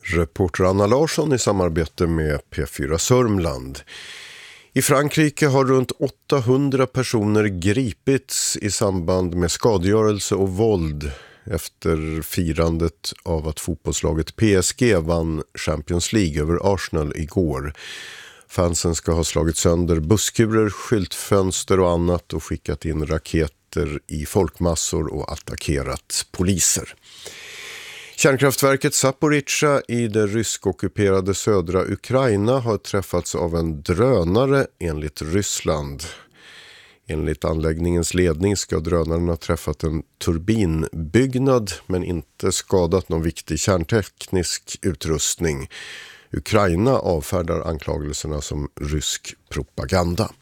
Reporter Anna Larsson i samarbete med P4 Sörmland. I Frankrike har runt 800 personer gripits i samband med skadegörelse och våld efter firandet av att fotbollslaget PSG vann Champions League över Arsenal igår. Fansen ska ha slagit sönder busskurer, skyltfönster och annat och skickat in raketer i folkmassor och attackerat poliser. Kärnkraftverket Zaporizjzja i det ryskockuperade södra Ukraina har träffats av en drönare enligt Ryssland. Enligt anläggningens ledning ska drönaren ha träffat en turbinbyggnad men inte skadat någon viktig kärnteknisk utrustning. Ukraina avfärdar anklagelserna som rysk propaganda.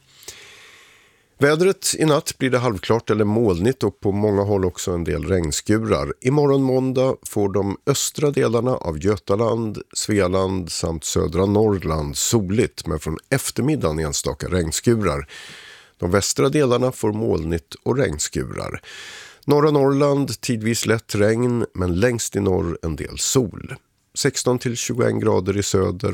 Vädret i natt blir det halvklart eller molnigt och på många håll också en del regnskurar. Imorgon måndag får de östra delarna av Götaland, Svealand samt södra Norrland soligt men från eftermiddagen enstaka regnskurar. De västra delarna får molnigt och regnskurar. Norra Norrland tidvis lätt regn men längst i norr en del sol. 16-21 grader i söder,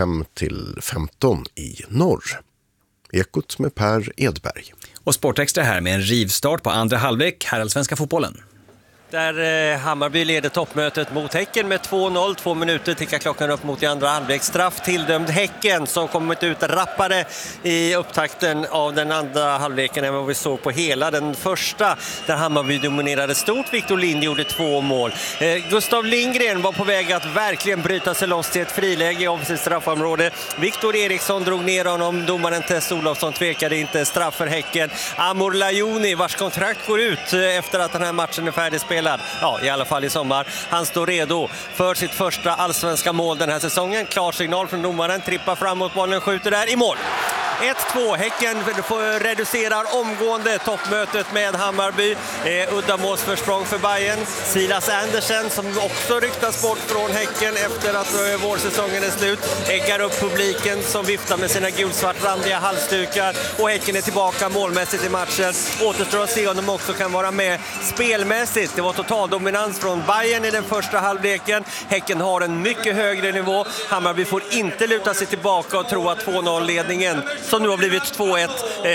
5-15 i norr. Ekot med Per Edberg. Och Sportextra här med en rivstart på andra halvlek här i Allsvenska fotbollen. Där Hammarby leder toppmötet mot Häcken med 2-0. 2 minuter tickar klockan upp mot i andra halvlek. Straff tildömd Häcken som kommit ut rappare i upptakten av den andra halvleken än vad vi såg på hela den första. Där Hammarby dominerade stort. Victor Lind gjorde 2 mål. Gustav Lindgren var på väg att verkligen bryta sig loss till ett friläge i offensivt straffområde. Victor Eriksson drog ner honom. Domaren Tess Olofsson tvekade inte. Straff för Häcken. Amor Lajoni vars kontrakt går ut efter att den här matchen är färdigspelad. Ja, i alla fall i sommar. Han står redo för sitt första allsvenska mål den här säsongen. Klar signal från domaren. Trippar framåt, bollen skjuter där i mål. 1-2. Häcken reducerar omgående toppmötet med Hammarby. Uddamålsförsprång för Bayern. Silas Andersen som också ryktas bort från Häcken efter att vårsäsongen är slut. Äggar upp publiken som viftar med sina gulsvartrandiga halsdukar. Och Häcken är tillbaka målmässigt i matchen. Återstår att se om de också kan vara med spelmässigt. Det var total dominans från Bayern i den första halvleken. Häcken har en mycket högre nivå. Hammarby får inte luta sig tillbaka och tro att 2-0-ledningen som nu har blivit 2-1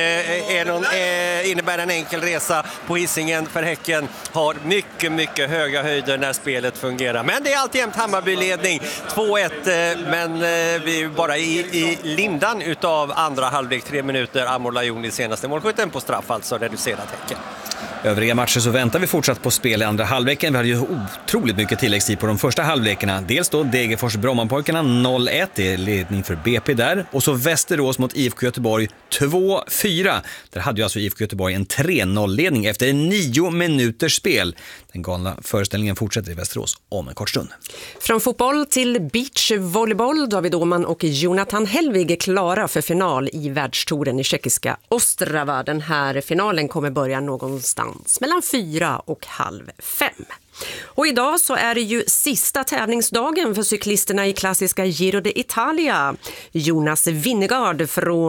innebär en enkel resa på Hisingen för Häcken. Har mycket, mycket höga höjder när spelet fungerar. Men det är alltid Hammarby-ledning. 2-1, men vi är bara i lindan utav andra halvlek 3 minuter. Amor Lajoni senaste målskytten på straff, alltså reducerat Häcken. Övriga matcher så väntar vi fortsatt på spel i andra halvleken. Vi hade ju otroligt mycket tilläggstid på de första halvlekarna. Dels då Degerfors-Brommapojkarna 0-1, det är ledning för BP där. Och så Västerås mot IFK Göteborg 2-4. Där hade ju alltså IFK Göteborg en 3-0-ledning efter 9 minuters spel. Den galna föreställningen fortsätter i Västerås om en kort stund. Från fotboll till beachvolleyboll. David Åhman och Jonathan Helvig är klara för final i världstouren i tjeckiska Ostrava. Den här finalen kommer börja någonstans mellan 4 och halv 5. Och idag så är det ju sista tävlingsdagen för cyklisterna i klassiska Giro d'Italia. Jonas Vingegaard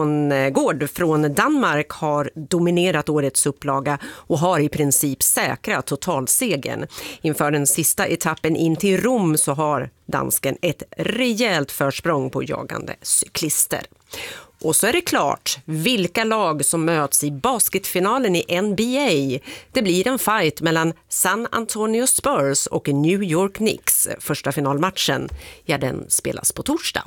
från Danmark har dominerat årets upplaga och har i princip säkrat totalsegern. Inför den sista etappen in till Rom så har dansken ett rejält försprång på jagande cyklister. Och så är det klart vilka lag som möts i basketfinalen i NBA. Det blir en fight mellan San Antonio Spurs och New York Knicks. Första finalmatchen, ja, den spelas på torsdag.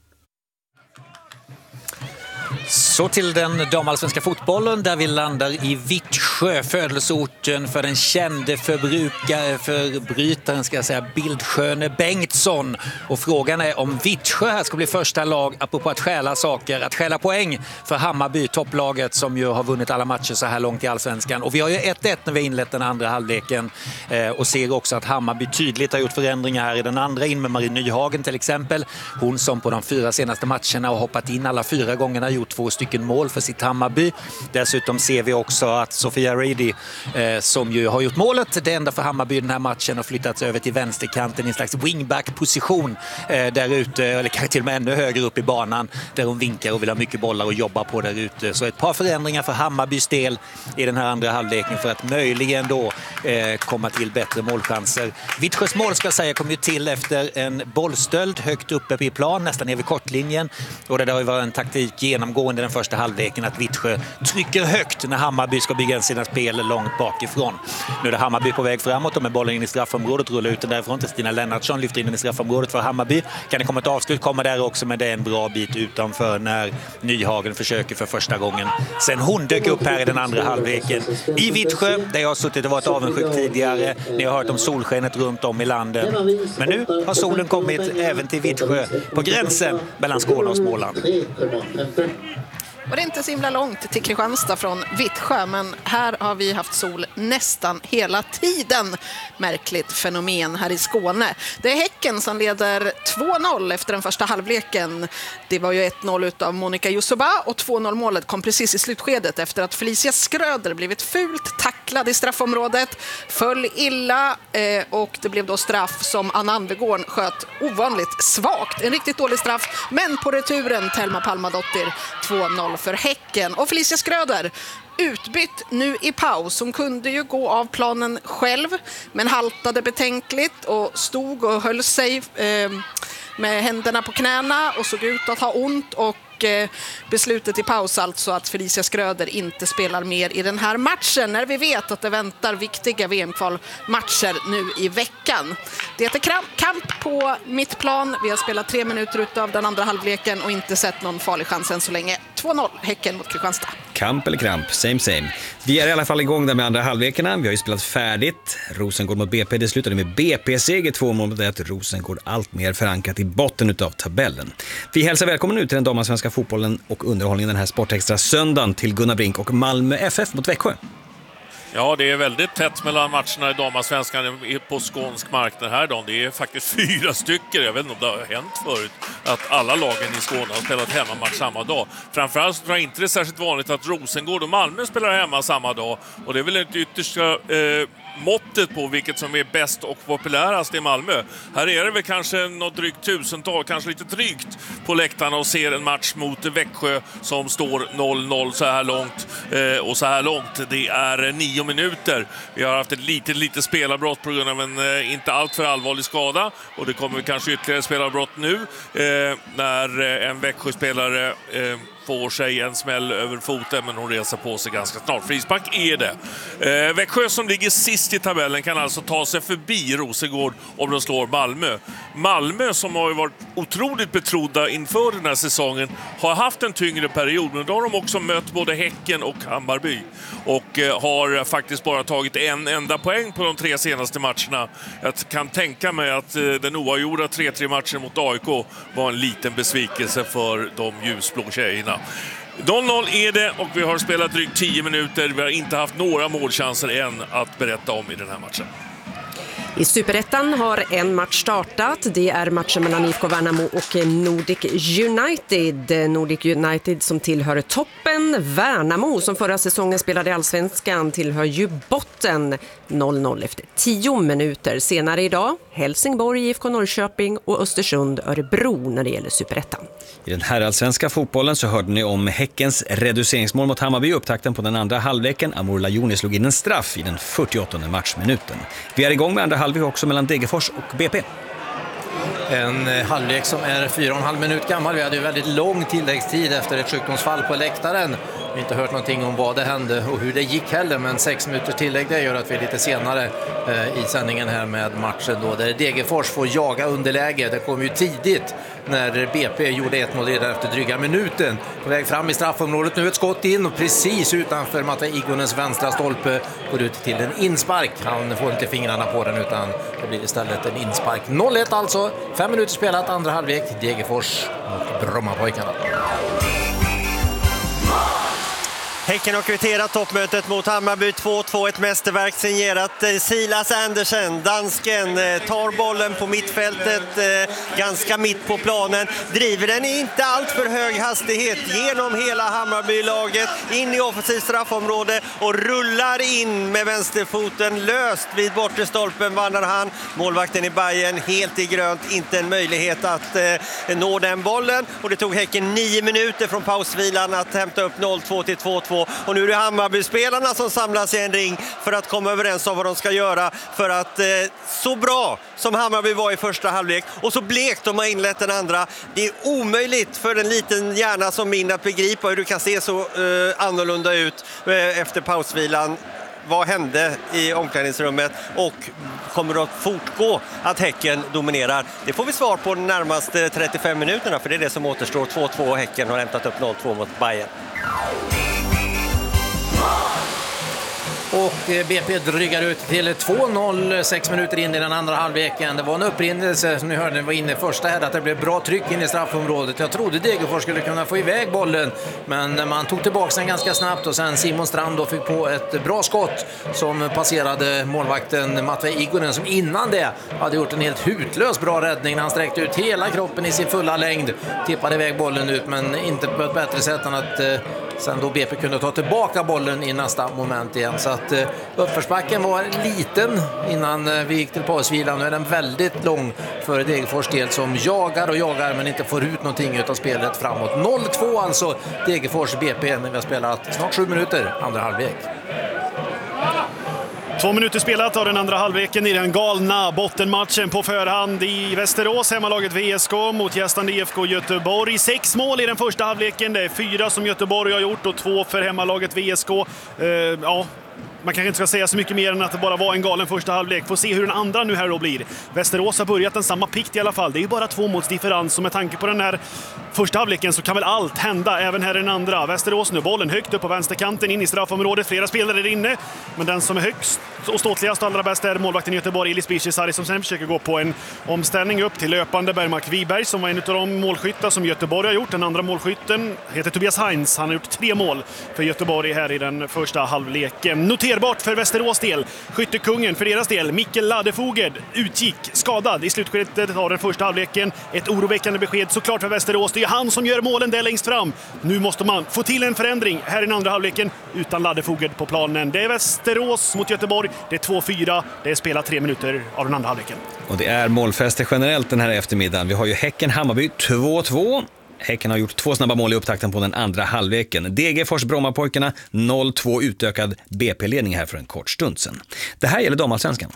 Så till den damallsvenska fotbollen där vi landar i Vittsjö, födelseorten för den kände förbrytaren ska jag säga, Bildsköne Bengtsson. Och frågan är om Vittsjö här ska bli första lag, apropå att stjäla saker, att stjäla poäng för Hammarby, topplaget som ju har vunnit alla matcher så här långt i allsvenskan. Och vi har ju 1-1 när vi inlett den andra halvleken och ser också att Hammarby tydligt har gjort förändringar här i den andra, in med Marie Nyhagen till exempel. Hon som på de 4 senaste matcherna har hoppat in alla 4 gångerna, gjort 2 stycken mål för sitt Hammarby. Dessutom ser vi också att Sofia Reidi, som ju har gjort målet, det enda för Hammarby i den här matchen, har flyttats över till vänsterkanten i en slags wingback-position där ute, eller kanske till och med ännu högre upp i banan, där hon vinkar och vill ha mycket bollar och jobba på där ute. Så ett par förändringar för Hammarbys del i den här andra halvleken för att möjligen då komma till bättre målchanser. Vittsjös mål, ska jag säga, kom ju till efter en bollstöld högt uppe i plan, nästan över kortlinjen. Och det har ju varit en taktik genomgående den första halvleken att Vittsjö trycker högt när Hammarby ska bygga sina spel långt bakifrån. Nu är det Hammarby på väg framåt och med bollen in i straffområdet, rullar ut den därifrån till Stina Lennartsson, lyfter in den i straffområdet för Hammarby. Kan det komma ett avslut, komma där också, men det är en bra bit utanför när Nyhagen försöker för första gången. Sen hon dök upp här i den andra halvleken i Vittsjö, där jag har suttit och varit avundsjuk tidigare. Ni har hört om solskenet runt om i landet. Men nu har solen kommit även till Vittsjö, på gränsen mellan Skåne och Småland. Och det är inte så himla långt till Kristianstad från Vittsjö, men här har vi haft sol nästan hela tiden. Märkligt fenomen här i Skåne. Det är Häcken som leder 2-0 efter den första halvleken. Det var ju 1-0 av Monica Jusuba och 2-0-målet kom precis i slutskedet efter att Felicia Skröder blivit fult tacklad i straffområdet. Föll illa och det blev då straff som Anna Andegård sköt ovanligt svagt. En riktigt dålig straff, men på returen Telma Palmadottir 2-0 för Häcken. Och Felicia Skröder utbytt nu i paus. Hon kunde ju gå av planen själv, men haltade betänkligt och stod och höll sig med händerna på knäna och såg ut att ha ont, och beslutet i paus alltså att Felicia Skröder inte spelar mer i den här matchen, när vi vet att det väntar viktiga VM-kvalmatcher nu i veckan. Det är kamp på mittplan. Vi har spelat 3 minuter utav den andra halvleken och inte sett någon farlig chans än så länge. 2-0 Häcken mot Kristianstad. Kamp eller kramp, same. Vi är i alla fall igång där med andra halvlekarna. Vi har ju spelat färdigt. Rosengård mot BP, det slutade med BP-seger 2-0 mot det att Rosengård allt mer förankrat i botten utav tabellen. Vi hälsar välkommen ut till den damallsvenska fotbollen och underhållningen den här Sportextra söndagen till Gunnar Brink och Malmö FF mot Växjö. Ja, det är väldigt tätt mellan matcherna i damallsvenskan på skånsk mark den här dagen. Det är faktiskt 4 stycken. Jag vet inte om det har hänt förut att alla lagen i Skåne har spelat hemmamatch samma dag. Framförallt tror jag inte det är särskilt vanligt att Rosengård och Malmö spelar hemma samma dag. Och det är väl inte yttersta måttet på vilket som är bäst och populärast i Malmö. Här är det väl kanske något drygt 1000-tal, kanske lite drygt på läktarna och ser en match mot Växjö som står 0-0 så här långt. Och så här långt, det är 9 minuter. Vi har haft ett litet spelarbrott på grund av en inte alltför allvarlig skada. Och det kommer kanske ytterligare spelarbrott nu när en Växjö-spelare får sig en smäll över foten, men hon reser på sig ganska snart. Frispark är det. Växjö som ligger sist i tabellen kan alltså ta sig förbi Rosengård om de slår Malmö. Malmö, som har ju varit otroligt betrodda inför den här säsongen, har haft en tyngre period, men då har de också mött både Häcken och Hammarby och har faktiskt bara tagit en enda poäng på de 3 senaste matcherna. Jag kan tänka mig att den oavgjorda 3-3-matchen mot AIK var en liten besvikelse för de ljusblå tjejerna. 0-0 är det och vi har spelat drygt 10 minuter. Vi har inte haft några målchanser än att berätta om i den här matchen. I Superettan har en match startat. Det är matchen mellan IFK Värnamo och Nordic United. Nordic United som tillhör toppen. Värnamo som förra säsongen spelade i Allsvenskan tillhör ju botten. 0-0 efter 10 minuter. Senare idag Helsingborg, IFK Norrköping och Östersund Örebro när det gäller Superettan. I den här allsvenska fotbollen så hörde ni om Häckens reduceringsmål mot Hammarby i upptakten på den andra halvleken. Amor Lajoni slog in en straff i den 48:e matchminuten. Vi är igång med andra halvlek också mellan Degerfors och BP. En halvlek som är 4,5 minut gammal. Vi hade ju väldigt lång tilläggstid efter ett sjukdomsfall på läktaren. Vi har inte hört någonting om vad det hände och hur det gick heller, men 6 minuter tillägg det gör att vi är lite senare i sändningen här med matchen då, där Degerfors får jaga underläge. Det kom ju tidigt när BP gjorde 1-0 redan efter dryga minuten. På väg fram i straffområdet, nu ett skott in och precis utanför Matta Igonens vänstra stolpe går ut till en inspark. Han får inte fingrarna på den utan det blir istället en inspark. 0-1 alltså, 5 minuter spelat, andra halvlek, Degerfors mot Brommapojkarna. Häcken har kvitterat toppmötet mot Hammarby 2-2, ett mästerverk signerat Silas Andersen. Dansken tar bollen på mittfältet, ganska mitt på planen, driver den i inte allt för hög hastighet genom hela Hammarby-laget, in i offensivt straffområde och rullar in med vänsterfoten löst vid bortre stolpen vandrar han. Målvakten i Bayern helt i grönt, inte en möjlighet att nå den bollen, och det tog Häcken 9 minuter från pausvilan att hämta upp 0-2 till 2-2. Och nu är det Hammarby-spelarna som samlas i en ring för att komma överens om vad de ska göra för att så bra som Hammarby var i första halvlek och så blekt de har inlett den andra. Det är omöjligt för en liten hjärna som min att begripa hur du kan se så annorlunda ut efter pausvilan. Vad hände i omklädningsrummet och kommer det att fortgå att Häcken dominerar? Det får vi svar på de närmaste 35 minuterna, för det är det som återstår. 2-2 och Häcken har hämtat upp 0-2 mot Bayern. Och BP drygar ut till 2-0 6 minuter in i den andra halvleken. Det var en upprinnelse som ni hörde, var inne i första här, att det blev bra tryck in i straffområdet. Jag trodde Degerfors skulle kunna få iväg bollen, men man tog tillbaka den ganska snabbt och sen Simon Strand då fick på ett bra skott som passerade målvakten Matvej Igonen, som innan det hade gjort en helt hutlös bra räddning när han sträckte ut hela kroppen i sin fulla längd, tippade iväg bollen ut, men inte på ett bättre sätt än att sen då BP kunde ta tillbaka bollen i nästa moment igen. Så att uppförsbacken var liten innan vi gick till pausvilan. Nu är den väldigt lång för Degerfors del, som jagar och jagar men inte får ut någonting utav spelet framåt. 0-2 alltså Degerfors BP när vi har spelat snart 7 minuter andra halvlek. 2 minuter spelat av den andra halvleken i den galna bottenmatchen på förhand i Västerås. Hemmalaget VSK mot gästande IFK Göteborg. 6 mål i den första halvleken. Det är 4 som Göteborg har gjort och 2 för hemmalaget VSK. Man kanske inte ska säga så mycket mer än att det bara var en galen första halvlek. Får se hur den andra nu här då blir. Västerås har börjat den samma pikt i alla fall. Det är ju bara 2 målsdifferens, och med tanke på den här första halvleken så kan väl allt hända även här i den andra. Västerås nu, bollen högt upp på vänsterkanten in i straffområdet. Flera spelare är inne, men den som är högst och ståtligast och allra bäst är målvakten i Göteborg, Elis Bichesari, som sen försöker gå på en omställning upp till löpande Bergmark Wiberg, som var en av de målskyttar som Göteborg har gjort. Den andra målskytten heter Tobias Heinz. Han har gjort 3 mål för Göteborg här i den första halvleken. Noterbart för Västerås del, skyttekungen för deras del, Mikkel Ladefoged, utgick skadad i slutskedet av den första halvleken. Ett oroväckande besked såklart för Västerås. Det är han som gör målen där längst fram. Nu måste man få till en förändring här i den andra halvleken utan Ladefoged på planen. Det är Västerås mot Göteborg. Det är 2-4. Det är spelat 3 minuter av den andra halvleken. Och det är målfester generellt den här eftermiddagen. Vi har ju Häcken-Hammarby 2-2. Häcken har gjort 2 snabba mål i upptakten på den andra halvleken. Degerfors Brommapojkarna 0-2, utökad BP-ledning här för en kort stund sedan. Det här gäller damallsvenskan.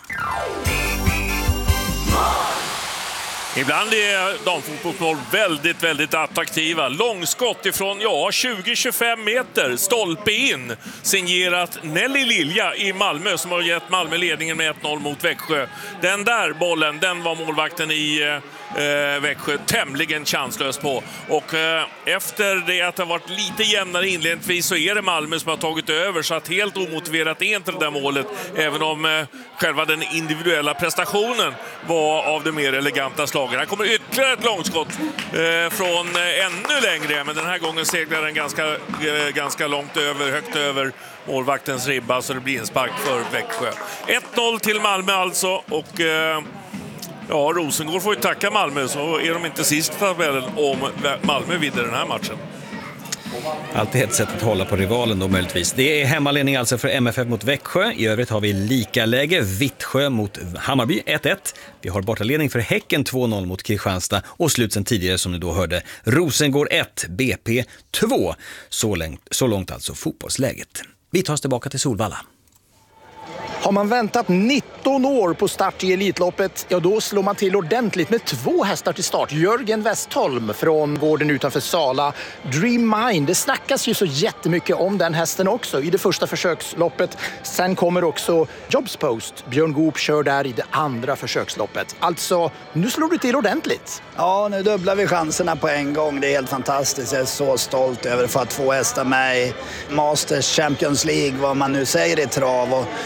Ibland är damfotbollsmål väldigt, väldigt attraktiva. Långskott ifrån 20-25 meter, stolpe in. Signerat Nelly Lilja i Malmö, som har gett Malmö ledningen med 1-0 mot Växjö. Den där bollen, den var målvakten i Växjö tämligen chanslös på. Och efter det att det har varit lite jämnare inledningsvis så är det Malmö som har tagit över, så att helt omotiverat är inte det där målet, även om själva den individuella prestationen var av det mer eleganta slaget. Här kommer ytterligare ett långskott från ännu längre, men den här gången seglar den ganska långt över, högt över målvaktens ribba, så det blir en spark för Växjö. 1-0 till Malmö alltså, och Rosengård får ju tacka Malmö, så är de inte sist för tabellen om Malmö vinner den här matchen. Alltid ett sätt att hålla på rivalen då möjligtvis. Det är hemmaledning alltså för MFF mot Växjö. I övrigt har vi lika läge. Vittsjö mot Hammarby 1-1. Vi har bortaledning för Häcken 2-0 mot Kristianstad. Och slut sen tidigare som ni då hörde. Rosengård 1, BP 2. Så långt alltså fotbollsläget. Vi tar oss tillbaka till Solvalla. Har man väntat 19 år på start i Elitloppet, då slår man till ordentligt med 2 hästar till start. Jörgen Westholm från gården utanför Sala. Dream Mind, det snackas ju så jättemycket om den hästen också i det första försöksloppet. Sen kommer också Jobs Post. Björn Goop kör där i det andra försöksloppet. Alltså, nu slår du till ordentligt. Ja, nu dubblar vi chanserna på en gång. Det är helt fantastiskt. Jag är så stolt över att få 2 hästar med i Masters Champions League, vad man nu säger i trav. Och nu har vi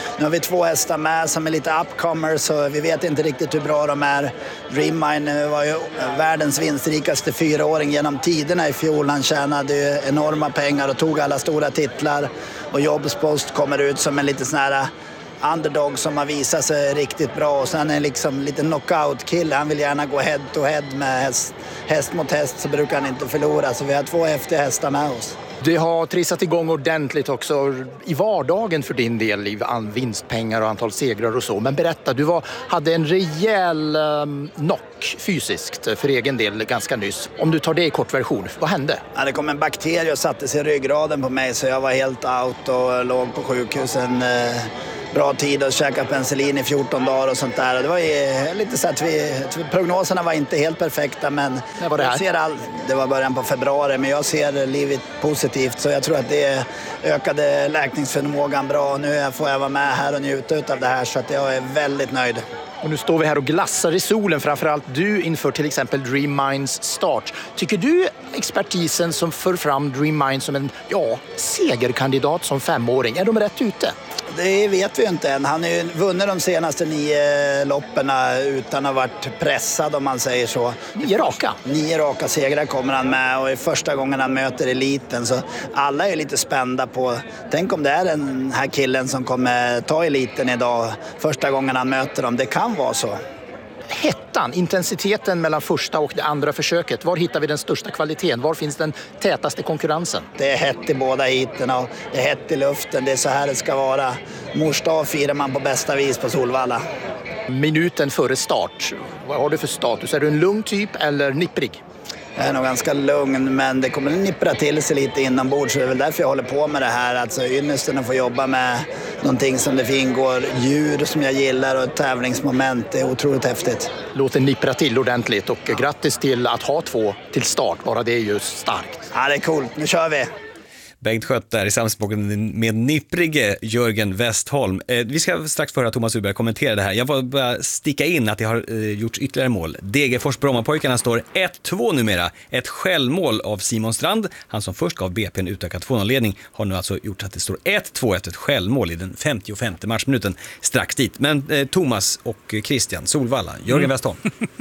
2 hästar med som är lite upcomers, så vi vet inte riktigt hur bra de är. Dreammine var ju världens vinstrikaste 4-åring genom tiderna i fjol. Han tjänade ju enorma pengar och tog alla stora titlar. Och Jobspost kommer ut som en lite sån här underdog som har visat sig riktigt bra. Och sen är liksom lite knockout-kille. Han vill gärna gå head to head med häst mot häst, så brukar han inte förlora. Så vi har 2 häftiga hästar med oss. Det har trissat igång ordentligt också i vardagen för din del i vinstpengar och antal segrar och så. Men berätta, du hade en rejäl knock fysiskt för egen del ganska nyss. Om du tar det i kortversion, vad hände? Ja, det kom en bakterie och satte sig i ryggraden på mig, så jag var helt out och låg på sjukhusen bra tid och käkade penicillin i 14 dagar och sånt där. Det var lite så att prognoserna var inte helt perfekta, men var det här? Det var början på februari, men jag ser livet positivt, så jag tror att det ökade läkningsförmågan bra, och nu får jag vara med här och njuta av det här, så att jag är väldigt nöjd. Och nu står vi här och glassar i solen, framförallt du inför till exempel Dreammines start. Tycker du expertisen som för fram Dreammine som en segerkandidat som 5-åring, är de rätt ute? Det vet vi inte än. Han har ju vunnit de senaste 9 loppen utan att ha varit pressad, om man säger så. 9 raka? 9 raka segrar kommer han med, och är första gången han möter eliten. Så alla är lite spända på, tänk om det är den här killen som kommer ta eliten idag, första gången han möter dem. Det kan vara så. Hettan, intensiteten mellan första och det andra försöket. Var hittar vi den största kvaliteten? Var finns den tätaste konkurrensen? Det är hett i båda heaten och det är hett i luften. Det är så här det ska vara. Mors dag firar man på bästa vis på Solvalla. Minuten före start, vad har du för status? Är du en lugn typ eller nipprig? Jag är nog ganska lugn, men det kommer att nippra till sig lite inombords, så det är väl därför jag håller på med det här. Alltså ynnesten att få jobba med någonting som det ingår djur som jag gillar och ett tävlingsmoment. Det är otroligt häftigt. Låt en nippra till ordentligt, och grattis till att ha 2 till start. Bara det är ju starkt. Ja, det är coolt. Nu kör vi! Bengt Schött där i samspråken med nipprige Jörgen Westholm. Vi ska strax få höra Thomas Uberg kommentera det här. Jag vill bara sticka in att det har gjorts ytterligare mål. Degerfors Brommapojkarna står 1-2 numera. Ett självmål av Simon Strand. Han som först gav BP en utökad 2-0-ledning har nu alltså gjort att det står 1-2 efter ett självmål i den 55:e matchminuten strax dit. Men Thomas och Christian Solvalla, Jörgen Westholm.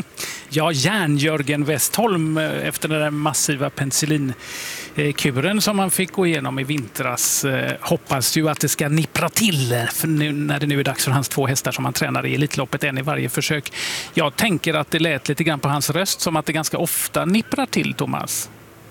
Ja, Jörgen Westholm efter den där massiva penicillinkuren som man fick gå igenom i vintras hoppas ju att det ska nippra till för nu, när det nu är dags för hans 2 hästar som han tränar i Elitloppet, en i varje försök. Jag tänker att det lät lite grann på hans röst som att det ganska ofta nipprar till, Thomas.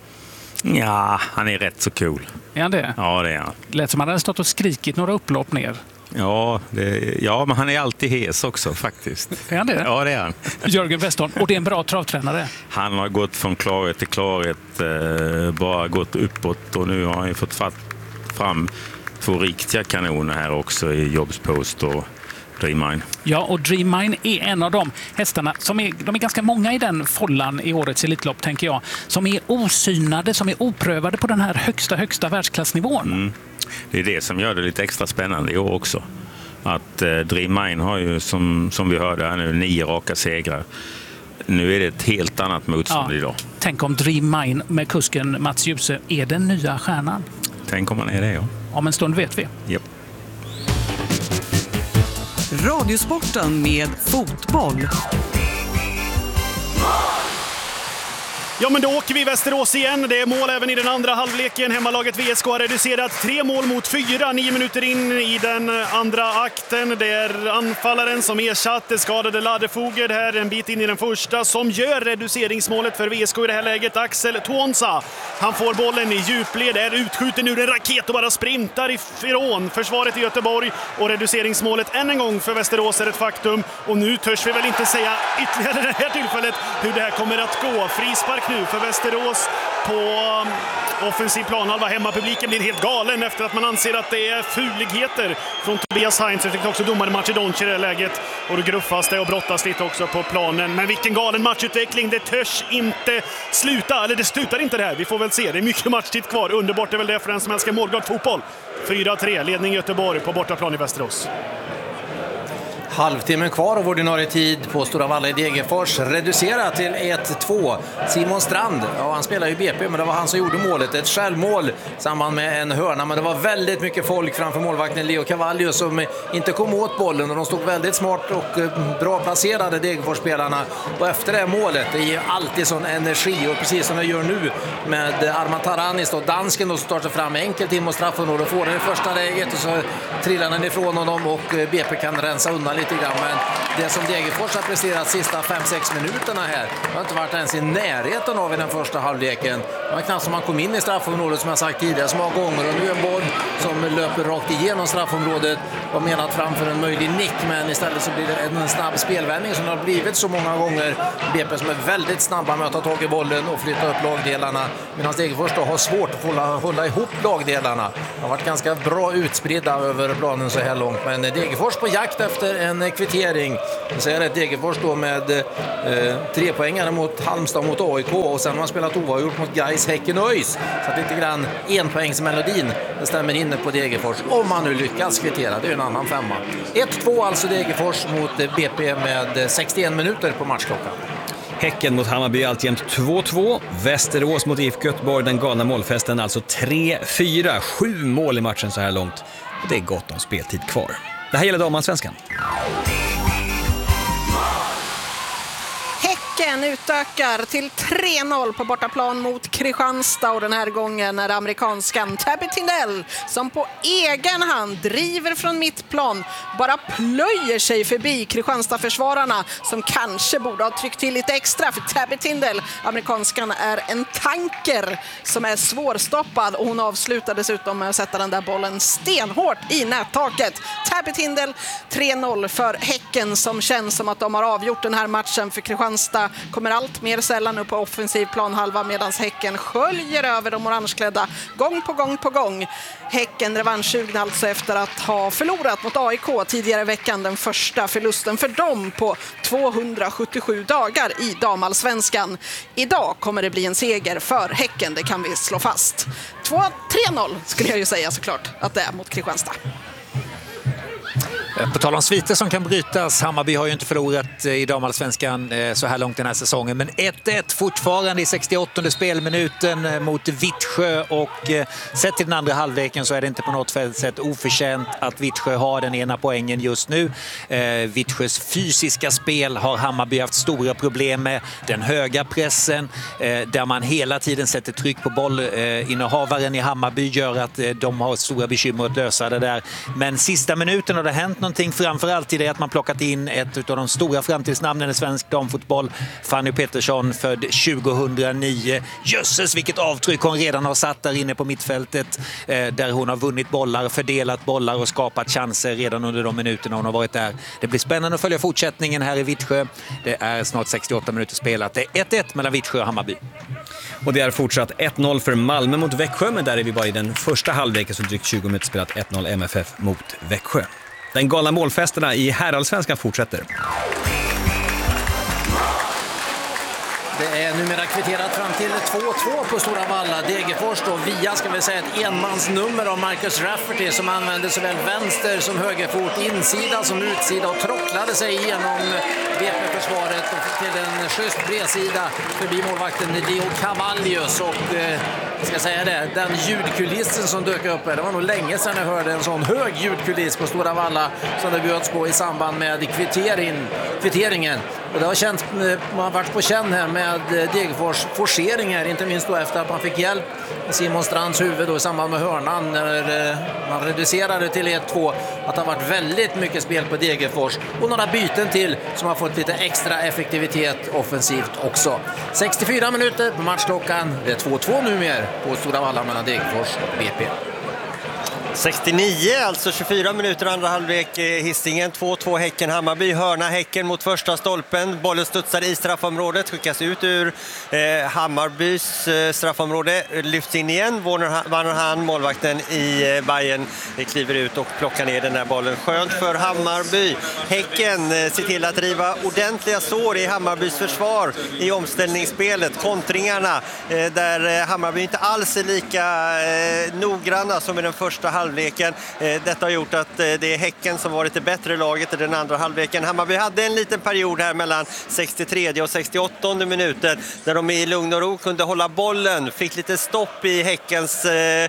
Ja, han är rätt så cool. Är han det? Ja, det är han. Lät som att han hade stått och skrikit några upplopp ner. Ja, men han är alltid hes också faktiskt. Är han det? Ja, det är han. Jörgen Westholm, och det är en bra travtränare. Han har gått från klarhet till klarhet, bara gått uppåt, och nu har han ju fått fram 2 riktiga kanoner här också i Jobspost och Dreammine. Ja, och Dreammine är en av de hästarna de är ganska många i den follan i årets Elitlopp, tänker jag, som är osynade, som är oprövade på den här högsta världsklassnivån. Det är det som gör det lite extra spännande i år också. Att Dreammine har ju, som vi hörde här nu, 9 raka segrar. Nu är det ett helt annat motstånd idag. Tänk om Dreammine med kusken Mats Djuse är den nya stjärnan. Tänk om man är det, ja. Om en stund vet vi. Yep. Radiosporten med fotboll. Ja, men då åker vi i Västerås igen. Det är mål även i den andra halvleken. Hemmalaget VSK har reducerat 3 mål mot 4, 9 minuter in i den andra akten. Det är anfallaren som ersatte skadade Ladefoged här en bit in i den första som gör reduceringsmålet för VSK i det här läget. Axel Tuonsa. Han får bollen i djupled, är utskjuten ur en raket och bara sprintar ifrån försvaret i Göteborg. Och reduceringsmålet än en gång för Västerås är ett faktum. Och nu törs vi väl inte säga ytterligare det här tillfället hur det här kommer att gå. Frispark nu för Västerås på offensiv planhalva. Hemmapubliken blir helt galen efter att man anser att det är fuligheter från Tobias Heinz. Jag tyckte också domare Macedonci i det här läget. Och då gruffas det och brottas lite också på planen. Men vilken galen matchutveckling. Det törs inte sluta. Eller det slutar inte det här. Vi får väl se. Det är mycket matchtid kvar. Underbart är väl det för den som älskar målglad fotboll. 4-3. Ledning Göteborg på bortaplan i Västerås. Halvtimmen kvar av ordinarie tid på Stora Valla i Degerfors. Reducerat till 1-2. Simon Strand, ja, han spelar ju BP, men det var han som gjorde målet. Ett självmål samman med en hörna, men det var väldigt mycket folk framför målvakten Leo Cavallo som inte kom åt bollen, och de stod väldigt smart och bra placerade, Degerfors-spelarna. Och efter det målet, det ger alltid sån energi, och precis som jag gör nu med Arman Taranis och dansken då, som tar sig fram enkelt in mot straffområdet, får den i första läget och så trillar den ifrån honom och BP kan rensa undan lite grann. Men det som Degerfors har presterat sista 5-6 minuterna här har inte varit ens i närheten av i den första halvleken. Det var knappt som man kom in i straffområdet, som jag sagt tidigare, så många gånger, och nu en boll som löper rakt igenom straffområdet och menat framför en möjlig nick, men istället så blir det en snabb spelvändning som har blivit så många gånger. BP som är väldigt snabba med att ta tag i bollen och flytta upp lagdelarna, medan Degerfors då har svårt att hålla ihop lagdelarna. De har varit ganska bra utspridda över planen så här långt, men Degerfors på jakt efter en kvittering. Så är det Degerfors då med 3 poängare mot Halmstad, mot AIK, och sen har man spelat oavgjort mot Gais, Häcken och ÖIS. Så att lite grann enpoängsmelodin, det stämmer inne på Degerfors, om man nu lyckas kvittera. Det är en annan femma. 1-2 alltså Degerfors mot BP med 61 minuter på matchklockan. Häcken mot Hammarby alltjämt 2-2. Västerås mot IFK Göteborg, den galna målfesten, alltså 3-4. 7 mål i matchen så här långt. Och det är gott om speltid kvar. Det här gäller damallsvenskan. Häcken utökar till 3-0 på bortaplan mot Kristianstad, och den här gången är det amerikanskan Tabby Tindell som på egen hand driver från mittplan, bara plöjer sig förbi Kristianstad-försvararna som kanske borde ha tryckt till lite extra, för Tabby Tindell, amerikanskan, är en tanker som är svårstoppad, och hon avslutar dessutom med att sätta den där bollen stenhårt i nättaket. Tabby Tindell, 3-0 för Häcken, som känns som att de har avgjort den här matchen, för Kristianstad kommer allt mer sällan upp på offensiv planhalva, medan Häcken sköljer över de orangeklädda gång på gång. Häcken revanschsugna alltså efter att ha förlorat mot AIK tidigare i veckan, den första förlusten för dem på 277 dagar i damallsvenskan. Idag kommer det bli en seger för Häcken, det kan vi slå fast. 3-0 skulle jag ju säga såklart att det är mot Kristianstad. På tal om sviter som kan brytas, Hammarby har ju inte förlorat i damallsvenskan så här långt den här säsongen, men 1-1 fortfarande i 68:e spelminuten mot Vittsjö, och sett till den andra halvleken så är det inte på något sätt oförtjänt att Vittsjö har den ena poängen just nu. Vittsjös fysiska spel har Hammarby haft stora problem med, den höga pressen där man hela tiden sätter tryck på bollinnehavaren i Hammarby gör att de har stora bekymmer att lösa det där, men sista minuten har det hänt någonting, framförallt i det att man plockat in ett av de stora framtidsnamnen i svensk damfotboll, Fanny Pettersson, född 2009. Jösses vilket avtryck hon redan har satt där inne på mittfältet, där hon har vunnit bollar, fördelat bollar och skapat chanser redan under de minuterna hon har varit där. Det blir spännande att följa fortsättningen här i Vittsjö. Det är snart 68 minuter spelat. Det är 1-1 mellan Vittsjö och Hammarby. Och det är fortsatt 1-0 för Malmö mot Växjö, men där är vi bara i den första halvleken, så drygt 20 minuter spelat. 1-0 MFF mot Växjö. Den galna målfesterna i herrallsvenskan fortsätter. Det är numera kvitterat fram till 2-2 på Stora Valla. Degerfors då via, ska vi säga, ett enmansnummer av Marcus Rafferty som använde såväl vänster som högerfot, insida som utsida, och trocklade sig igenom BP-försvaret till en schysst bredsida förbi målvakten Leo Cavallius. Och ska säga det, den ljudkulissen som dök upp här, det var nog länge sedan jag hörde en sån hög ljudkuliss på Stora Valla som det bjöds på i samband med kvitteringen. Och det har känts, man har varit på känn här med Degerfors forceringar, inte minst då efter att man fick hjälp med Simon Strands huvud då i samband med hörnan när man reducerade till 1-2, att det har varit väldigt mycket spel på Degerfors och några byten till som har fått lite extra effektivitet offensivt också. 64 minuter på matchklockan, det är 2-2 numera på Stora Valla mellan Degerfors och BP. 69, alltså 24 minuter andra halvlek, Hisingen 2-2 Häcken Hammarby, hörna Häcken mot första stolpen, bollen studsar i straffområdet, skickas ut ur Hammarbys straffområde, lyfts in igen, Vannerhan, målvakten i Bayern, kliver ut och plockar ner den där bollen, skönt för Hammarby. Häcken ser till att driva ordentliga sår i Hammarbys försvar i omställningsspelet, kontringarna där Hammarby inte alls är lika noggranna som i den första halvlek. halvleken. Detta har gjort att det är Häcken som varit det bättre laget i den andra halvleken. Hammarby hade en liten period här mellan 63 och 68 minuter där de i lugn och ro kunde hålla bollen. Fick lite stopp i Häckens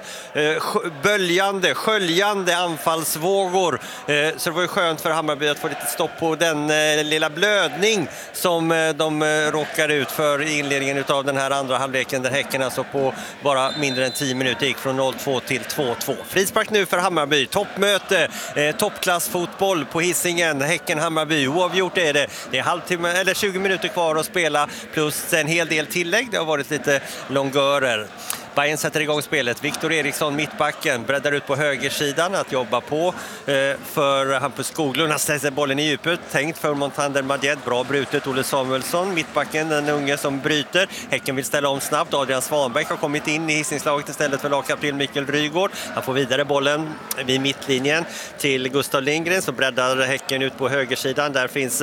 sköljande anfallsvågor. Så det var ju skönt för Hammarby att få lite stopp på den lilla blödning som de råkar ut för i inledningen av den här andra halvleken där Häcken alltså på bara mindre än 10 minuter gick från 0-2 till 2-2. Frispark nu för Hammarby. Toppmöte, toppklassfotboll på Hisingen. Häcken-Hammarby. Oavgjort är det. Det är halvtimme eller 20 minuter kvar att spela plus en hel del tillägg. Det har varit lite långörer. Bayern sätter igång spelet. Viktor Eriksson, mittbacken, breddar ut på högersidan att jobba på för Hampus Skoglund. Han ställer bollen i djupet. Tänkt för Montander Madjed. Bra brutet. Olle Samuelsson, mittbacken, den unge som bryter. Häcken vill ställa om snabbt. Adrian Svanberg har kommit in i Hisingslaget istället för lagkapten Mikael Rygård. Han får vidare bollen vid mittlinjen till Gustav Lindgren, så breddar Häcken ut på högersidan. Där finns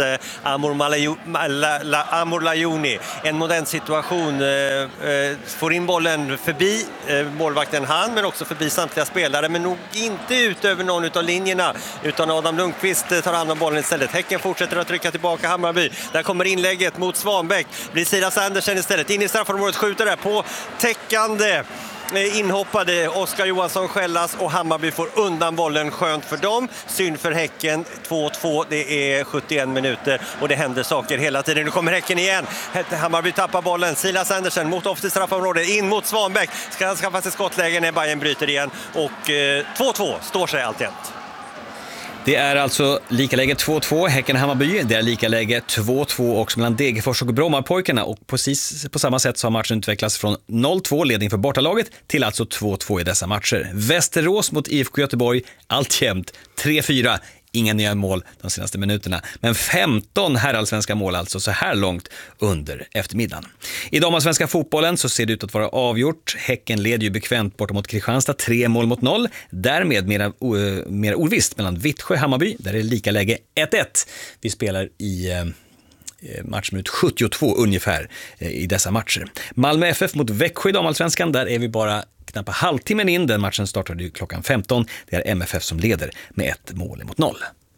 Amor Lajoni. En modern situation. Får in bollen förbi målvakten han, men också förbi samtliga spelare, men nog inte ut över någon av linjerna, utan Adam Lundqvist tar hand om bollen istället. Häcken fortsätter att trycka tillbaka Hammarby. Där kommer inlägget mot Svanbäck. Blir Silas Andersen istället. In i straffområdet, skjuter där på täckande. Inhoppade Oskar Johansson skällas och Hammarby får undan bollen. Skönt för dem, synd för Häcken. 2-2, det är 71 minuter och det händer saker hela tiden. Nu kommer Häcken igen. Hammarby tappar bollen. Silas Andersen mot offensivt straffområde, in mot Svanbäck. Ska han skaffa sig skottläge när Bayern bryter igen. Och 2-2 står sig alltjämt. Det är alltså likaläge 2-2 Häcken-Hammarby. Det är likaläge 2-2 också mellan Degerfors och Brommapojkarna. Och precis på samma sätt så har matchen utvecklats från 0-2 ledning för bortalaget till alltså 2-2 i dessa matcher. Västerås mot IFK Göteborg, alltjämt 3-4. Inga nya mål de senaste minuterna, men 15 herrallsvenska mål alltså så här långt under eftermiddagen. I damallsvenska fotbollen så ser det ut att vara avgjort. Häcken leder ju bekvämt borta mot Kristianstad 3-0. Därmed mer ovisst mellan Vittsjö och Hammarby, där det är lika läge 1-1. Vi spelar i matchminut 72 ungefär i dessa matcher. Malmö FF mot Växjö i damallsvenskan, där är vi bara knappt halvtimmen in. Den matchen startade ju klockan 15. Det är MFF som leder med 1-0.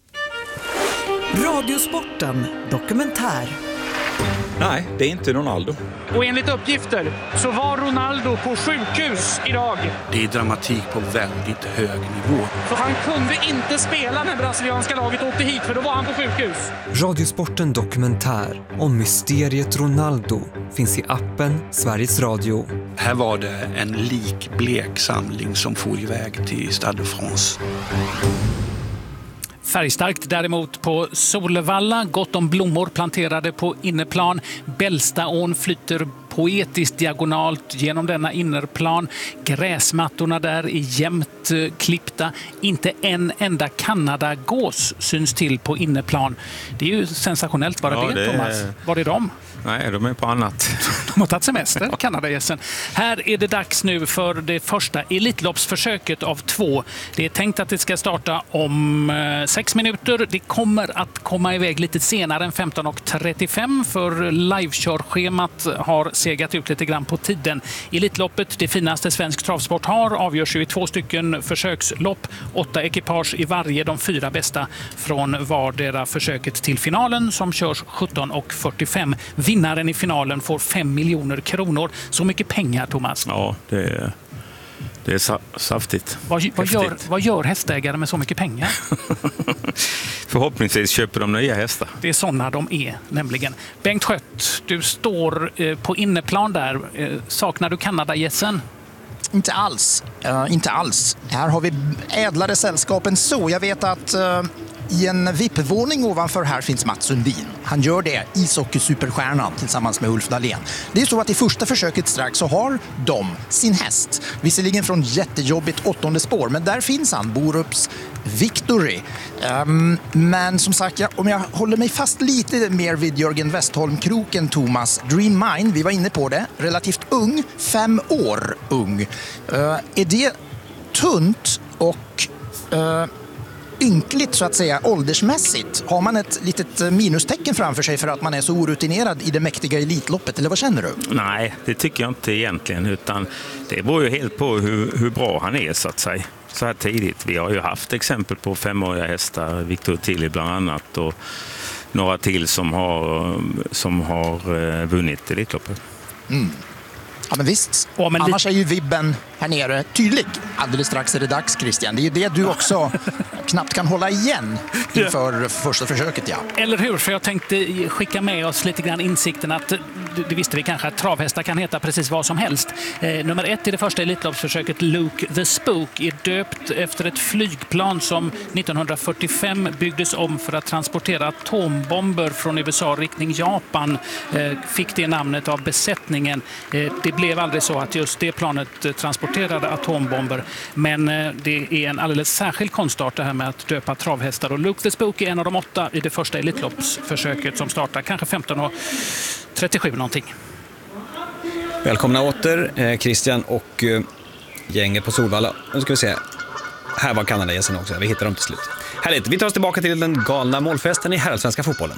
Radiosporten dokumentär. Nej, det är inte Ronaldo. Och enligt uppgifter så var Ronaldo på sjukhus idag. Det är dramatik på väldigt hög nivå. Så han kunde inte spela när brasilianska laget åkte hit, för då var han på sjukhus. Radiosporten dokumentär om mysteriet Ronaldo finns i appen Sveriges Radio. Här var det en likblek samling som for iväg till Stade de France. Färgstarkt däremot på Solvalla, gott om blommor planterade på innerplan. Bällstaån flyter poetiskt diagonalt genom denna innerplan. Gräsmattorna där är jämnt klippta. Inte en enda Kanadagås syns till på innerplan. Det är ju sensationellt bara det, Thomas. Var är de? Nej, de är på annat. De har tagit semester, Kanadagässen. Här är det dags nu för det första elitloppsförsöket av 2. Det är tänkt att det ska starta om 6 minuter. Det kommer att komma iväg lite senare än 15:35, för livekörschemat har segat ut lite grann på tiden. Elitloppet, det finaste svensk travsport har, avgörs ju i 2 stycken försökslopp. 8 ekipage i varje, de 4 bästa från vardera försöket till finalen som körs 17:45. Vinnaren i finalen får 5 miljoner kronor. Så mycket pengar, Thomas. Ja, det är saftigt. Vad gör hästägare med så mycket pengar? Förhoppningsvis köper de nya hästar. Det är sådana de är, nämligen. Bengt Schött, du står på innerplan där. Saknar du Kanadagässen? Inte alls. Inte alls. Här har vi ädlare sällskap än så. Jag vet att i en VIP-våning ovanför här finns Mats Sundin. Han gör det, ishockey-superstjärnan, tillsammans med Ulf Dahlén. Det är så att i första försöket strax så har de sin häst. Visserligen från jättejobbigt 8:e spår, men där finns han, Borups Victory. Men som sagt, om jag håller mig fast lite mer vid Jörgen Westholm-kroken, Thomas, Dream Mine, vi var inne på det, relativt ung, 5 år ung. Är det tunt och ynkligt så att säga åldersmässigt? Har man ett litet minustecken framför sig för att man är så orutinerad i det mäktiga elitloppet, eller vad känner du? Nej, det tycker jag inte egentligen, utan det beror ju helt på hur bra han är, så att säga. så här tidigt. Vi har ju haft exempel på 5-åriga hästar, Victor Tilly bland annat, och några till som har vunnit Elitloppet. Ja, men visst. Annars är ju vibben här nere tydlig. Alldeles strax är det dags, Christian. Det är ju det du också knappt kan hålla igen inför första försöket. Ja. Eller hur? För jag tänkte skicka med oss lite grann insikten att det visste vi kanske att travhästar kan heta precis vad som helst. Nummer 1 i det första Elitloppsförsöket, Luke the Spook, är döpt efter ett flygplan som 1945 byggdes om för att transportera atombomber från USA riktning Japan. Fick det namnet av besättningen. Det blev aldrig så att just det planet transporterade atombomber, men det är en alldeles särskild konstart det här med att döpa travhästar, och Luke the Spook är en av de 8 i det första Elitloppsförsöket som startar kanske 15:37 någonting. Välkomna åter Christian och gänget på Solvalla. Nu ska vi se. Här var Kanadagässen också. Vi hittar dem till slut. Härligt. Vi tar oss tillbaka till den galna målfesten i herrallsvenska fotbollen.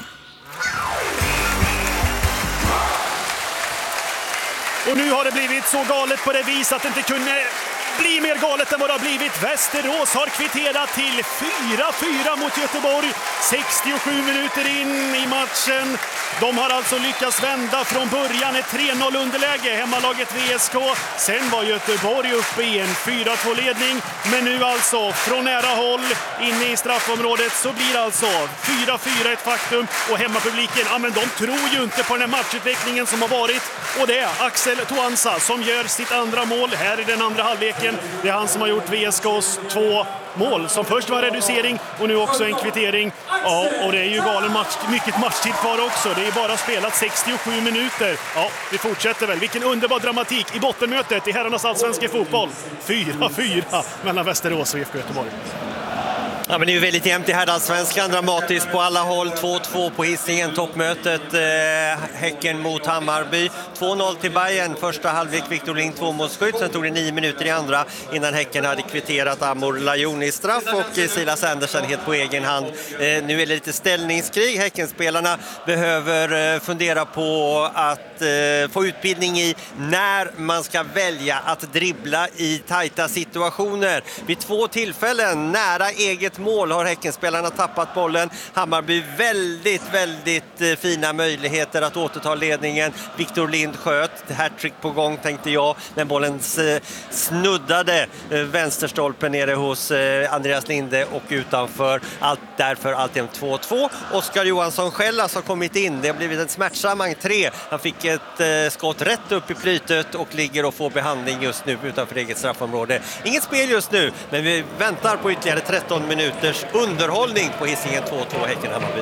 Och nu har det blivit så galet på det vis att det inte kunde bli mer galet än vad det har blivit. Västerås har kvitterat till 4-4 mot Göteborg. 67 minuter in i matchen. De har alltså lyckats vända från början ett 3-0 underläge, hemmalaget VSK. Sen var Göteborg uppe i en 4-2-ledning. Men nu alltså från nära håll inne i straffområdet så blir alltså 4-4 ett faktum. Och hemmapubliken, ja men de tror ju inte på den här matchutvecklingen som har varit. Och det är Axel Toansa som gör sitt andra mål här i den andra halvleken. Det är han som har gjort VSKs 2 mål, som först var reducering och nu också en kvittering. Ja, och det är ju galen mycket matchtid kvar också. Det är bara spelat 67 minuter. Ja, vi fortsätter väl. Vilken underbar dramatik i bottenmötet i herrarnas allsvenska fotboll. 4-4 mellan Västerås och IFK Göteborg. Ja, men det är ju väldigt jämnt i herrallsvenskan, dramatiskt på alla håll. 2-2 på Hisingen, toppmötet. Häcken mot Hammarby. 2-0 till Bayern, första halvlek Victor Lind 2-målsskytt. Sen tog det 9 minuter i andra innan Häcken hade kvitterat Amor Lajon i straff och Silas Andersen helt på egen hand. Nu är det lite ställningskrig. Häckenspelarna behöver fundera på att få utbildning i när man ska välja att dribbla i tajta situationer. Vid 2 tillfällen nära eget mål har Häckenspelarna tappat bollen. Hammarby väldigt fina möjligheter att återta ledningen. Victor Lind sköt, hattrick på gång tänkte jag, men bollen snuddade vänsterstolpen nere hos Andreas Linde och utanför. Därför alltid 2-2. Oskar Johansson Skällas har kommit in. Det har blivit en smärtsam entré. Han fick ett skott rätt upp i plytet och ligger och får behandling just nu utanför eget straffområde. Inget spel just nu, men vi väntar på ytterligare 13 minuters underhållning på Hisingen 2-2 Häcken-Hammarby.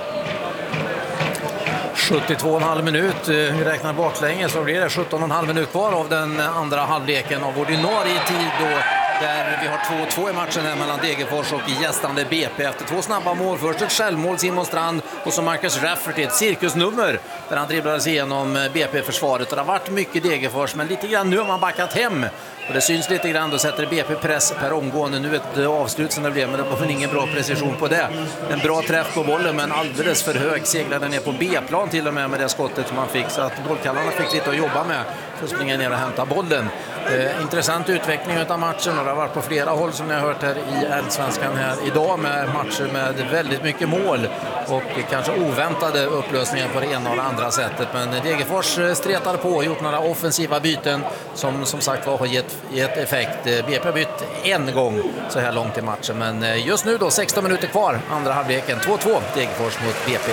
72,5 minut. Vi räknar baklänge så blir det 17,5 minut kvar av den andra halvleken av ordinarie tid då, där vi har 2-2 i matchen här mellan Degerfors och gästande BP efter 2 snabba mål. Först ett självmål Simon Strand och så Marcus Rafferty, ett cirkusnummer där han dribblades igenom BP-försvaret. Och det har varit mycket Degerfors, men lite grann nu har man backat hem. Och det syns lite grann, då sätter BP press per omgående. Nu ett avslut som det blev, men det var ingen bra precision på det. En bra träff på bollen, men alldeles för hög, seglade ner på B-plan till och med det skottet som man fick. Så att bollkallarna fick lite att jobba med för att springa ner och hämta bollen. Intressant utveckling av matchen, och det har varit på flera håll som ni har hört här i Allsvenskan här idag, med matcher med väldigt mycket mål och kanske oväntade upplösningar på det ena och det andra sättet. Men Degerfors stretade på och gjort några offensiva byten som sagt har gett effekt. BP har bytt en gång så här långt i matchen, men just nu då 16 minuter kvar andra halvleken. 2-2 Degerfors mot BP.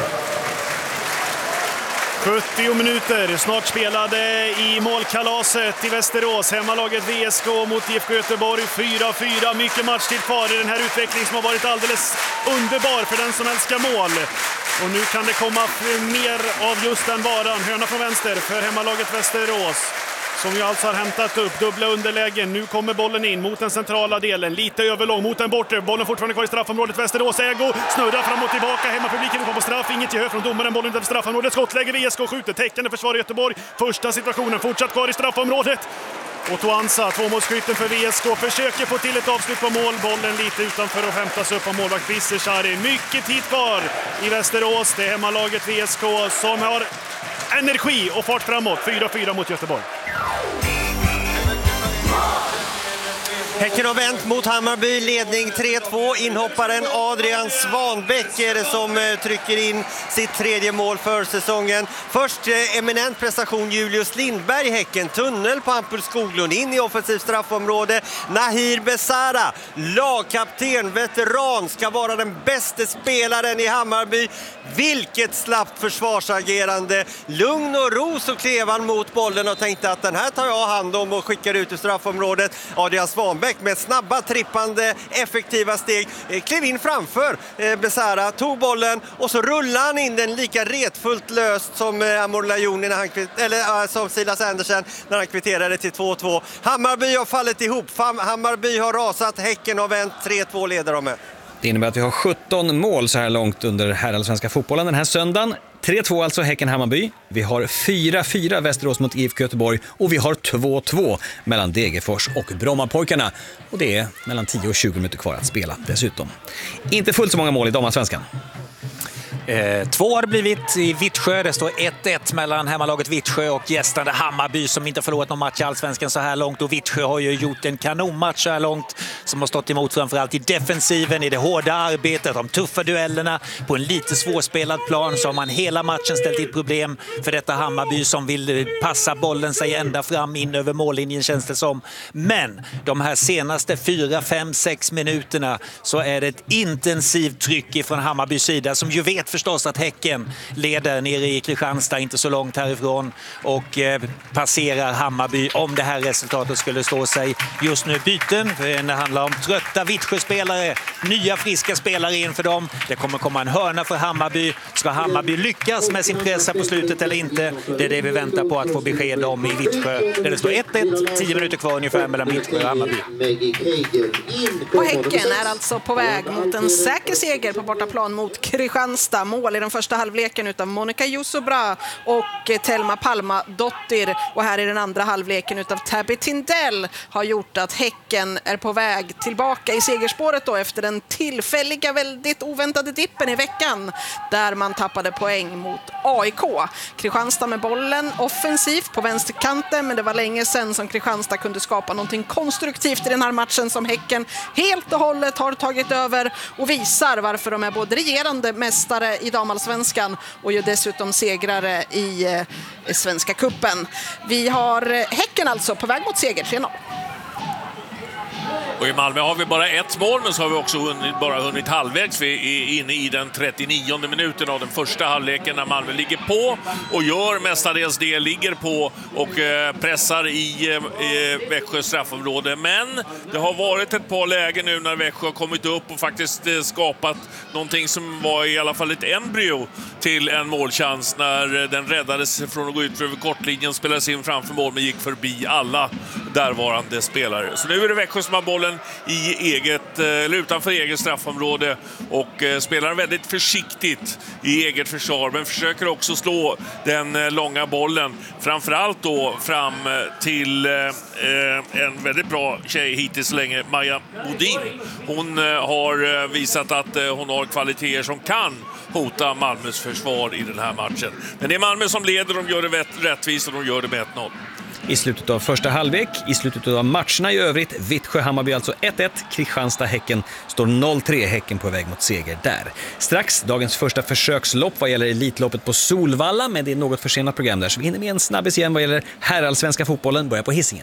70 minuter snart spelade i målkalaset i Västerås. Hemmalaget VSK mot IFK Göteborg 4-4. Mycket matchtid kvar i den här utvecklingen som har varit alldeles underbar för den som älskar mål. Och nu kan det komma mer av just den varan. Hörna från vänster för hemmalaget Västerås, som ju alltså har hämtat upp dubbla underlägen. Nu kommer bollen in mot den centrala delen. Lite överlång mot den bortre. Bollen fortfarande kvar i straffområdet. Västerås ägo. Snurrar fram och tillbaka. Hemmapubliken får på straff. Inget gehör från domaren. Bollen utanför straffområdet. Skottläge VSK skjuter. Täckande försvar i Göteborg. Första situationen fortsatt kvar i straffområdet. Och Toansa, 2-målsskytten för VSK, försöker få till ett avslut på mål. Bollen lite utanför och hämtas upp av målvakt Bisseshari. Mycket tid kvar i Västerås. Det är hemmalaget VSK som har energi och fart framåt. 4-4 mot Göteborg. Häcken har vänt mot Hammarby, ledning 3-2. Inhopparen Adrian Svanbäck är det som trycker in sitt tredje mål för säsongen. Först eminent prestation Julius Lindberg, Häcken. Tunnel på Hampus Skoglund, in i offensiv straffområde. Nahir Besara, lagkapten, veteran, ska vara den bästa spelaren i Hammarby. Vilket slappt försvarsagerande. Lugn och ro så klev han mot bollen och tänkte att den här tar jag hand om och skickar ut i straffområdet. Adrian Svanbäck med snabba, trippande, effektiva steg klev in framför Besara, tog bollen och så rullade han in den lika retfullt löst som Amor Lajoni som Silas Andersen när han kvitterade till 2-2. Hammarby har fallit ihop, Hammarby har rasat, Häcken har vänt, 3-2 leder de med. Det innebär att vi har 17 mål så här långt under herrallsvenska fotbollen den här söndagen. 3-2 alltså Häcken-Hammarby. Vi har 4-4 Västerås mot IFK Göteborg och vi har 2-2 mellan Degerfors och Brommapojkarna. Och det är mellan 10 och 20 minuter kvar att spela dessutom. Inte fullt så många mål i damallsvenskan. 2 har det blivit i Vittsjö. Det står 1-1 mellan hemmalaget Vittsjö och gästande Hammarby som inte har förlorat någon match i allsvenskan så här långt. Och Vittsjö har ju gjort en kanonmatch så här långt som har stått emot framförallt i defensiven, i det hårda arbetet, de tuffa duellerna på en lite svårspelad plan. Så har man hela matchen ställt till problem för detta Hammarby som vill passa bollen sig ända fram in över mållinjen känns det som. Men de här senaste 4, 5, 6 minuterna så är det ett intensivt tryck ifrån Hammarbys sida som ju vet förstås att Häcken leder nere i Kristianstad, inte så långt härifrån, och passerar Hammarby om det här resultatet skulle stå sig. Just nu byten, det handlar om trötta Vittsjö-spelare, nya friska spelare inför dem. Det kommer komma en hörna för Hammarby. Ska Hammarby lyckas med sin pressa på slutet eller inte? Det är det vi väntar på att få besked om i Vittsjö. Där det står 1-1, 10 minuter kvar ungefär mellan Vittsjö och Hammarby. Och Häcken är alltså på väg mot en säker seger på bortaplan mot Kristianstad. Mål i den första halvleken utav Monica Jusobra och Telma Palma-Dottir. Och här i den andra halvleken utav Tabby Tindell har gjort att Häcken är på väg tillbaka i segerspåret då efter den tillfälliga, väldigt oväntade dippen i veckan där man tappade poäng mot AIK. Kristianstad med bollen offensivt på vänsterkanten, men det var länge sedan som Kristianstad kunde skapa någonting konstruktivt i den här matchen som Häcken helt och hållet har tagit över och visar varför de är både regerande mästare i damallsvenskan och ju dessutom segrare i Svenska kuppen. Vi har Häcken alltså på väg mot seger 3-0. Och i Malmö har vi bara ett mål, men så har vi också bara hunnit halvvägs. Vi är inne i den 39:e minuten av den första halvleken när Malmö ligger på och gör mestadels det, ligger på och pressar i Växjös straffområde. Men det har varit ett par lägen nu när Växjö har kommit upp och faktiskt skapat någonting som var i alla fall ett embryo till en målchans när den räddades från att gå ut över kortlinjen, spelades in framför mål men gick förbi alla därvarande spelare. Så nu är det Växjö som har bollen i utanför eget straffområde och spelar väldigt försiktigt i eget försvar, men försöker också slå den långa bollen framförallt då fram till en väldigt bra tjej hittills länge, Maja Bodin. Hon har visat att hon har kvaliteter som kan hota Malmös försvar i den här matchen. Men det är Malmö som leder, de gör det rättvist och de gör det med 1-0. I slutet av första halvlek, i slutet av matcherna i övrigt, Vittsjö-Hammarby alltså 1-1, Kristianstad-Häcken står 0-3, Häcken på väg mot seger där. Strax dagens första försökslopp vad gäller Elitloppet på Solvalla, men det är något försenat program där så vi hinner med en snabbis igen vad gäller herrallsvenska fotbollen, börjar på Hisingen.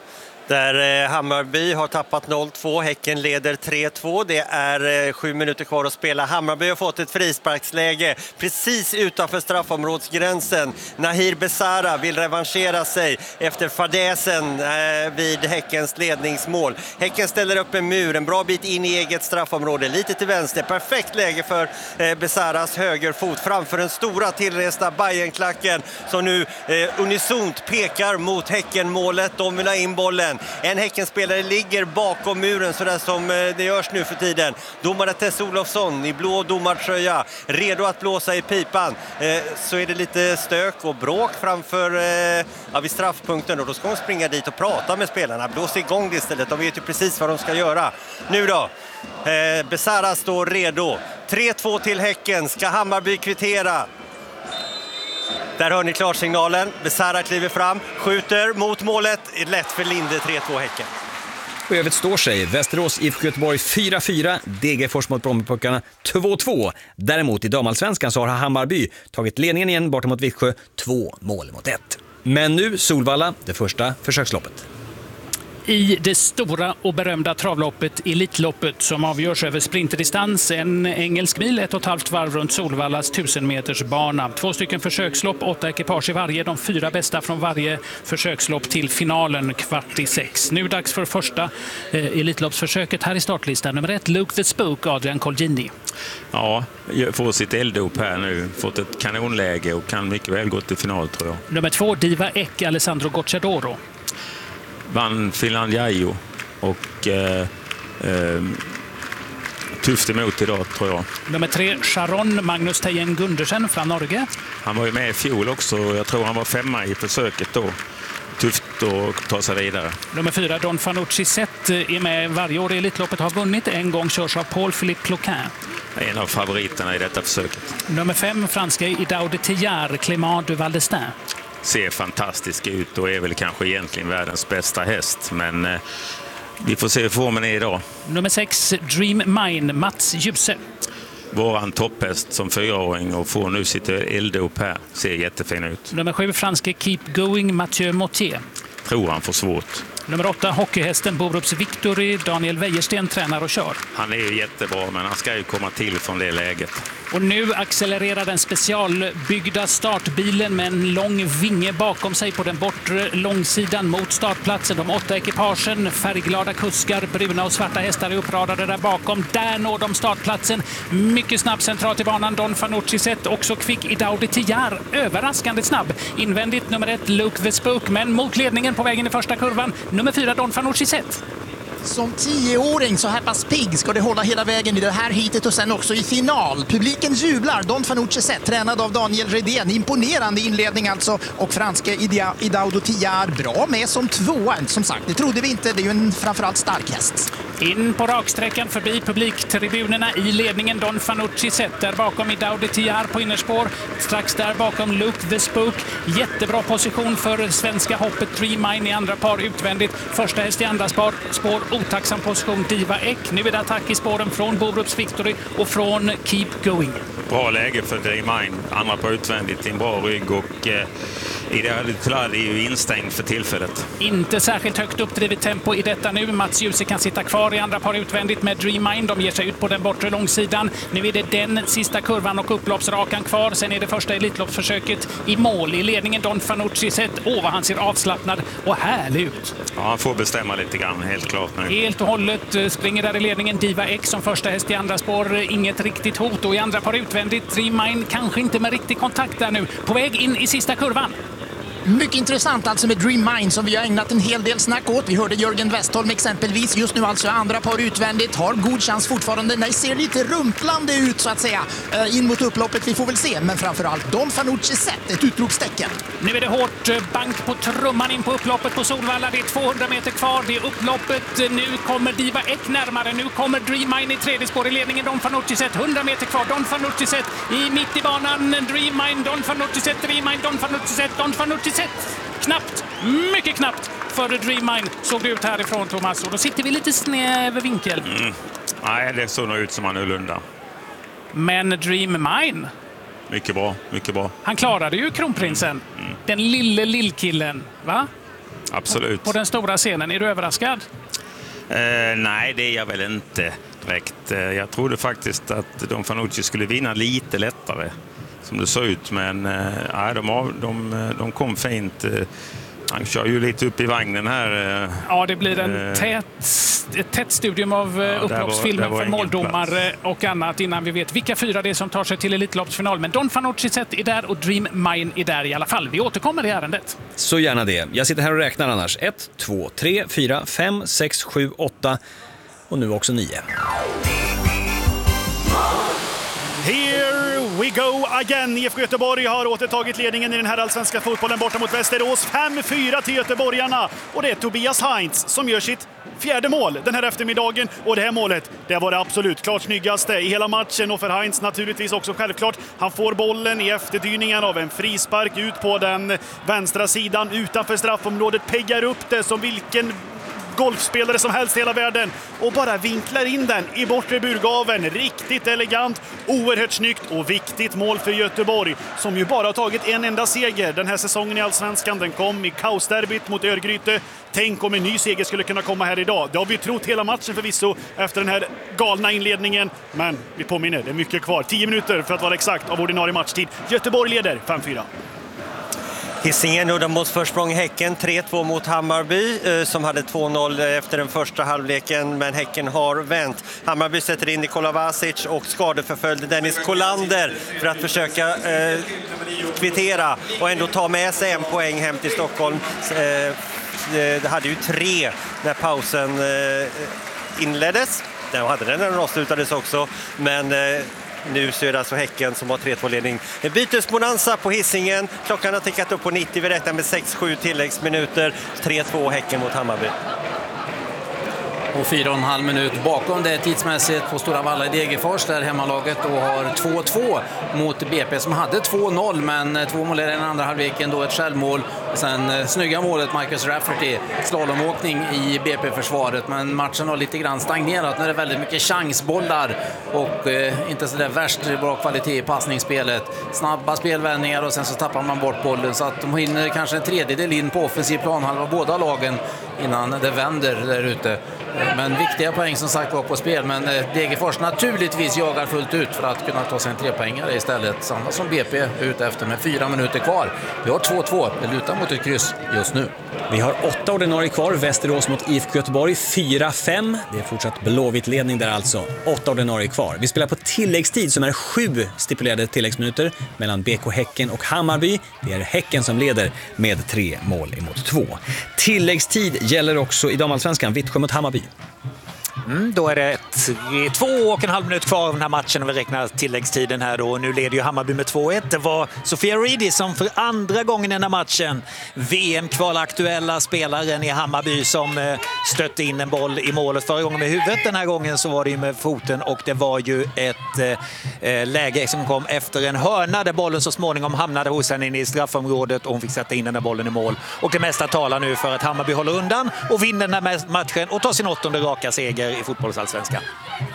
Där Hammarby har tappat 0-2, Häcken leder 3-2. Det är 7 minuter kvar att spela. Hammarby har fått ett frisparksläge precis utanför straffområdsgränsen. Nahir Besara vill revanschera sig efter fadäsen vid Häckens ledningsmål. Häcken ställer upp en mur, en bra bit in i eget straffområde. Lite till vänster, perfekt läge för Besaras högerfot framför den stora tillresta Bayernklacken som nu unisont pekar mot Häckenmålet. De vill ha in bollen. En Häckenspelare ligger bakom muren sådär som det görs nu för tiden. Domare Tess Olofsson i blå domartröja, redo att blåsa i pipan. Så är det lite stök och bråk framför vid straffpunkten och då ska de springa dit och prata med spelarna. Blåsa igång det istället, de vet ju precis vad de ska göra. Nu då, Besara står redo. 3-2 till Häcken, ska Hammarby kvittera? Där hör ni klarsignalen. Besara kliver fram, skjuter mot målet. Lätt för Linde, 3-2 Häcken. på övrigt står sig. Västerås IFK Göteborg 4-4, Degerfors mot Brommapojkarna 2-2. Däremot i damallsvenskan så har Hammarby tagit ledningen igen borta mot Vittsjö 2-1. Men nu Solvalla, det första försöksloppet. I det stora och berömda travloppet Elitloppet som avgörs över sprinterdistans, en engelsk mil, 1,5 varv runt Solvallas 1000 meters bana. 2 stycken försökslopp, 8 ekipage i varje, de 4 bästa från varje försökslopp till finalen 5:45. Nu dags för första Elitloppsförsöket här i startlistan. Nummer 1, Luke the Spook, Adrian Colgjini. Ja, får sitt elddop här nu, fått ett kanonläge och kan mycket väl gå till final tror jag. Nummer 2, Diva Ek, Alessandro Gocciadoro. Vann Finlandiajo och tufft emot idag tror jag. Nummer 3, Sharon, Magnus Tejen Gundersen från Norge. Han var ju med i fjol också, jag tror han var 5:a i försöket då. Tufft att ta sig vidare. Nummer 4, Don Fanucci Zet, är med varje år i Elitloppet, har vunnit en gång, körs av Paul-Philippe Cloquin. En av favoriterna i detta försöket. Nummer 5, franska Idao de Tillard, Clément de Valdestin. Ser fantastisk ut och är väl kanske egentligen världens bästa häst, men vi får se hur formen är idag. Nummer 6, Dream Mine, Mats Djuse. Våran topphäst som 4-åring och får nu sitt elddop här, ser jättefin ut. Nummer 7, franska Keep Going, Mathieu Mottier. Tror han får svårt. Nummer 8, hockeyhästen Borups Victory, Daniel Wäjersten tränar och kör. Han är ju jättebra, men han ska ju komma till från det läget. Och nu accelererar den specialbyggda startbilen med en lång vinge bakom sig på den bortre långsidan mot startplatsen. De 8 ekipagen, färgglada kuskar, bruna och svarta hästar är uppradade där bakom. Där når de startplatsen. Mycket snabb centralt i banan. Don Fanucci Zet, också kvick i Idao de Tillard. Överraskande snabb. Invändigt nummer 1, Luke the Spook, men mot ledningen på vägen i första kurvan. Nummer 4, Don Fanucci Zet. Som 10-åring så här pass pigg ska det hålla hela vägen i det här hitet och sen också i final. Publiken jublar. Don Fanucci Zet, tränad av Daniel Redén. Imponerande inledning alltså. Och franska Idao de Tillard bra med som 2. Som sagt, det trodde vi inte. Det är ju en framförallt stark häst. In på raksträckan förbi publiktribunerna i ledningen Don Fanucci Zet. Där bakom Idao de Tillard på innerspår. Strax där bakom Luke the Spook. Jättebra position för svenska hoppet Dream Mine i andra par utvändigt. Första häst i andra spår. Otacksam position Diva Ek. Nu är det attack i spåren från Borups Victory och från Keep Going. Bra läge för Dream Mine. Andra på utvändigt i en bra rygg och Idao de Tillard är ju instängd för tillfället. Inte särskilt högt uppdrivet tempo i detta nu. Mats Djuse kan sitta kvar i andra par utvändigt med Dream Mine. De ger sig ut på den bortre långsidan. Nu är det den sista kurvan och upploppsrakan kvar. Sen är det första Elitloppsförsöket i mål. I ledningen Don Fanucci Zet. Vad han ser avslappnad och härlig ut. Ja, han får bestämma lite grann, helt klart nu. Helt och hållet springer där i ledningen Diva X som första häst i andra spår. Inget riktigt hot och i andra par utvändigt Dream Mine kanske inte med riktig kontakt där nu. På väg in i sista kurvan. Mycket intressant alltså med Dream Mine som vi har ägnat en hel del snack åt. Vi hörde Jörgen Westholm exempelvis. Just nu alltså andra par utvändigt. Har god chans fortfarande. Nej, ser lite rumplande ut så att säga. In mot upploppet, vi får väl se. Men framförallt Don Fanucci Zet, ett utropstecken. Nu är det hårt bank på trumman in på upploppet på Solvalla. Det är 200 meter kvar. Det är upploppet. Nu kommer Diva Ek närmare. Nu kommer Dream Mine i tredje spår i ledningen. Don Fanucci Zet. 100 meter kvar. Don Fanucci Zet i mitt i banan. Dream Mine, Don Fanucci Zet, Dream Mine, Don Fanucci Zet, Don Fanucci Zet. Knappt, mycket knappt före Dream Mine såg det ut härifrån, Thomas. Och då sitter vi lite snäv vinkel. Nej, det såg nog ut som annorlunda. Men Dream Mine? Mycket bra, mycket bra. Han klarade ju kronprinsen. Den lillkillen, va? Absolut. På den stora scenen. Är du överraskad? Nej, det är jag väl inte direkt. Jag trodde faktiskt att Don Fanucci skulle vinna lite lättare. Som det såg ut, men de kom fint. Han kör ju lite upp i vagnen här. Ja, det blir ett tätt studium av upploppsfilmer för måldomare och annat innan vi vet vilka 4 det är som tar sig till Elitloppsfinal. Men Don Fanucci Zet är där och Dream Mine är där i alla fall. Vi återkommer i ärendet. Så gärna det. Jag sitter här och räknar annars. 1, 2, 3, 4, 5, 6, 7, 8 och nu också 9. Here we go again. IFK Göteborg har återtagit ledningen i den här allsvenska fotbollen borta mot Västerås. 5-4 till göteborgarna. Och det är Tobias Heinz som gör sitt 4:e mål den här eftermiddagen. Och det här målet, det var det absolut klart snyggaste i hela matchen. Och för Heinz naturligtvis också självklart. Han får bollen i efterdyningen av en frispark ut på den vänstra sidan utanför straffområdet. Peggar upp det som vilken golfspelare som helst i hela världen och bara vinklar in den i bortre burgaven. Riktigt elegant, oerhört snyggt och viktigt mål för Göteborg som ju bara har tagit en enda seger den här säsongen i Allsvenskan. Den kom i kaosderbyt mot Örgryte. Tänk om en ny seger skulle kunna komma här idag. Det har vi trott hela matchen förvisso efter den här galna inledningen. Men vi påminner, det är mycket kvar. 10 minuter för att vara exakt av ordinarie matchtid. Göteborg leder 5-4. Hisingen uddamålsförsprång Häcken 3-2 mot Hammarby som hade 2-0 efter den första halvleken, men Häcken har vänt. Hammarby sätter in Nikola Vasic och skadeförföljd Dennis Kolander för att försöka kvittera och ändå ta med sig en poäng hem till Stockholm. Det hade ju 3 när pausen inleddes. Det hade den när den avslutades också, men nu så är det alltså Häcken som har 3-2-ledning. Bytesbonanza på Hisingen. Klockan har tickat upp på 90. Vi räknar med 6-7 tilläggsminuter. 3-2 Häcken mot Hammarby. Och 4,5 minut bakom det tidsmässigt på Stora Valla i Degerfors där hemmalaget då har 2-2 mot BP som hade 2-0, men 2 mål i den andra halvleken, då ett självmål. Sen snygga målet Marcus Rafferty, slalomåkning i BP-försvaret, men matchen har lite grann stagnerat när det är väldigt mycket chansbollar och inte så där värst bra kvalitet i passningsspelet. Snabba spelvändningar och sen så tappar man bort bollen så att de hinner kanske en tredjedel in på offensiv planhalva båda lagen innan det vänder där ute. Men viktiga poäng som sagt var på spel, men Degerfors naturligtvis jagar fullt ut för att kunna ta sig en 3-poängare istället. Samma som BP är ute efter med 4 minuter kvar. Vi har 2-2, det lutar mot ett kryss just nu. Vi har 8 ordinarie kvar, Västerås mot IFK Göteborg 4-5. Det är fortsatt blåvitt ledning där alltså. 8 ordinarie kvar. Vi spelar på tilläggstid som är 7 stipulerade tilläggsminuter mellan BK Häcken och Hammarby. Det är Häcken som leder med 3 mål emot 2. Tilläggstid gäller också i damallsvenskan, Vittsjö mot Hammarby. Då är det 2,5 minut kvar av den här matchen om vi räknar tilläggstiden här då. Nu leder ju Hammarby med 2-1. Det var Sofia Reedy som för andra gången i den här matchen, VM-kvalaktuella spelaren i Hammarby, som stötte in en boll i målet förra gången med huvudet. Den här gången så var det ju med foten och det var ju ett läge som kom efter en hörna där bollen så småningom hamnade hos henne in i straffområdet och hon fick sätta in den där bollen i mål. Och det mesta talar nu för att Hammarby håller undan och vinner den här matchen och tar sin 8:e raka seger i fotbollsallsvenskan.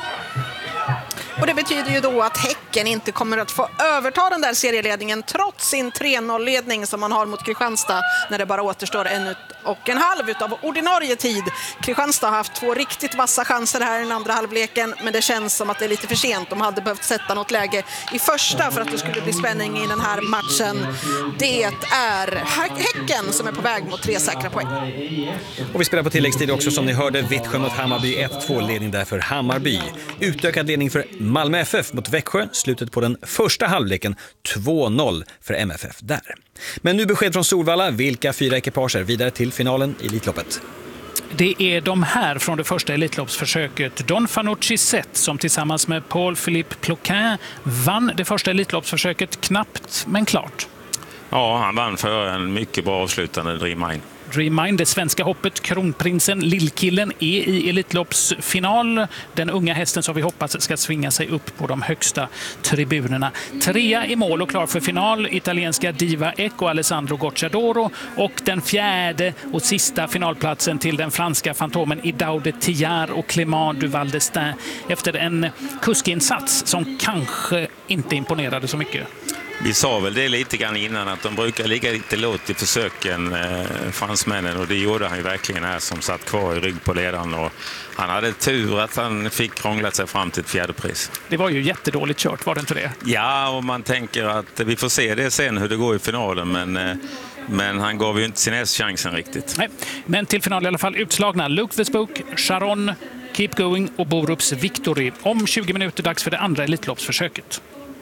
Och det betyder ju då att Häcken inte kommer att få överta den där serieledningen trots sin 3-0-ledning som man har mot Kristianstad när det bara återstår 1,5 utav ordinarie tid. Kristianstad har haft 2 riktigt vassa chanser här i den andra halvleken, men det känns som att det är lite för sent. De hade behövt sätta något läge i första för att det skulle bli spänning i den här matchen. Det är Häcken som är på väg mot 3 säkra poäng. Och vi spelar på tilläggstid också som ni hörde. Vittsjö mot Hammarby 1-2-ledning där för Hammarby. Utökad ledning för Malmö FF mot Växjö. Slutet på den första halvleken 2-0 för MFF där. Men nu besked från Solvalla. Vilka 4 ekipage är vidare till finalen i Elitloppet? Det är de här från det första Elitloppsförsöket. Don Fanucci Zet som tillsammans med Paul-Philippe Ploquin vann det första Elitloppsförsöket knappt men klart. Ja, han vann för en mycket bra avslutande Dream Mine. Dream Mine, det svenska hoppet, kronprinsen, lillkillen, är i Elitloppsfinal. Den unga hästen som vi hoppas ska svinga sig upp på de högsta tribunerna. 3 i mål och klar för final, italienska Diva Ecco och Alessandro Gocciadoro. Och den 4:e och sista finalplatsen till den franska fantomen Idao de Tillard och Clément du Val d'Estaing efter en kuskinsats som kanske inte imponerade så mycket. Vi sa väl det lite grann innan att de brukar ligga lite lågt i försöken, fransmännen, och det gjorde han ju verkligen här som satt kvar i rygg på ledaren, och han hade tur att han fick krånglat sig fram till ett 4:e pris. Det var ju jättedåligt kört, var det inte det? Ja, och man tänker att vi får se det sen hur det går i finalen, men han gav ju inte sin chansen riktigt. Nej, men till final i alla fall utslagna Luke the Spook, Sharon, Keep Going och Borups Victory. Om 20 minuter dags för det andra Elitloppsförsöket.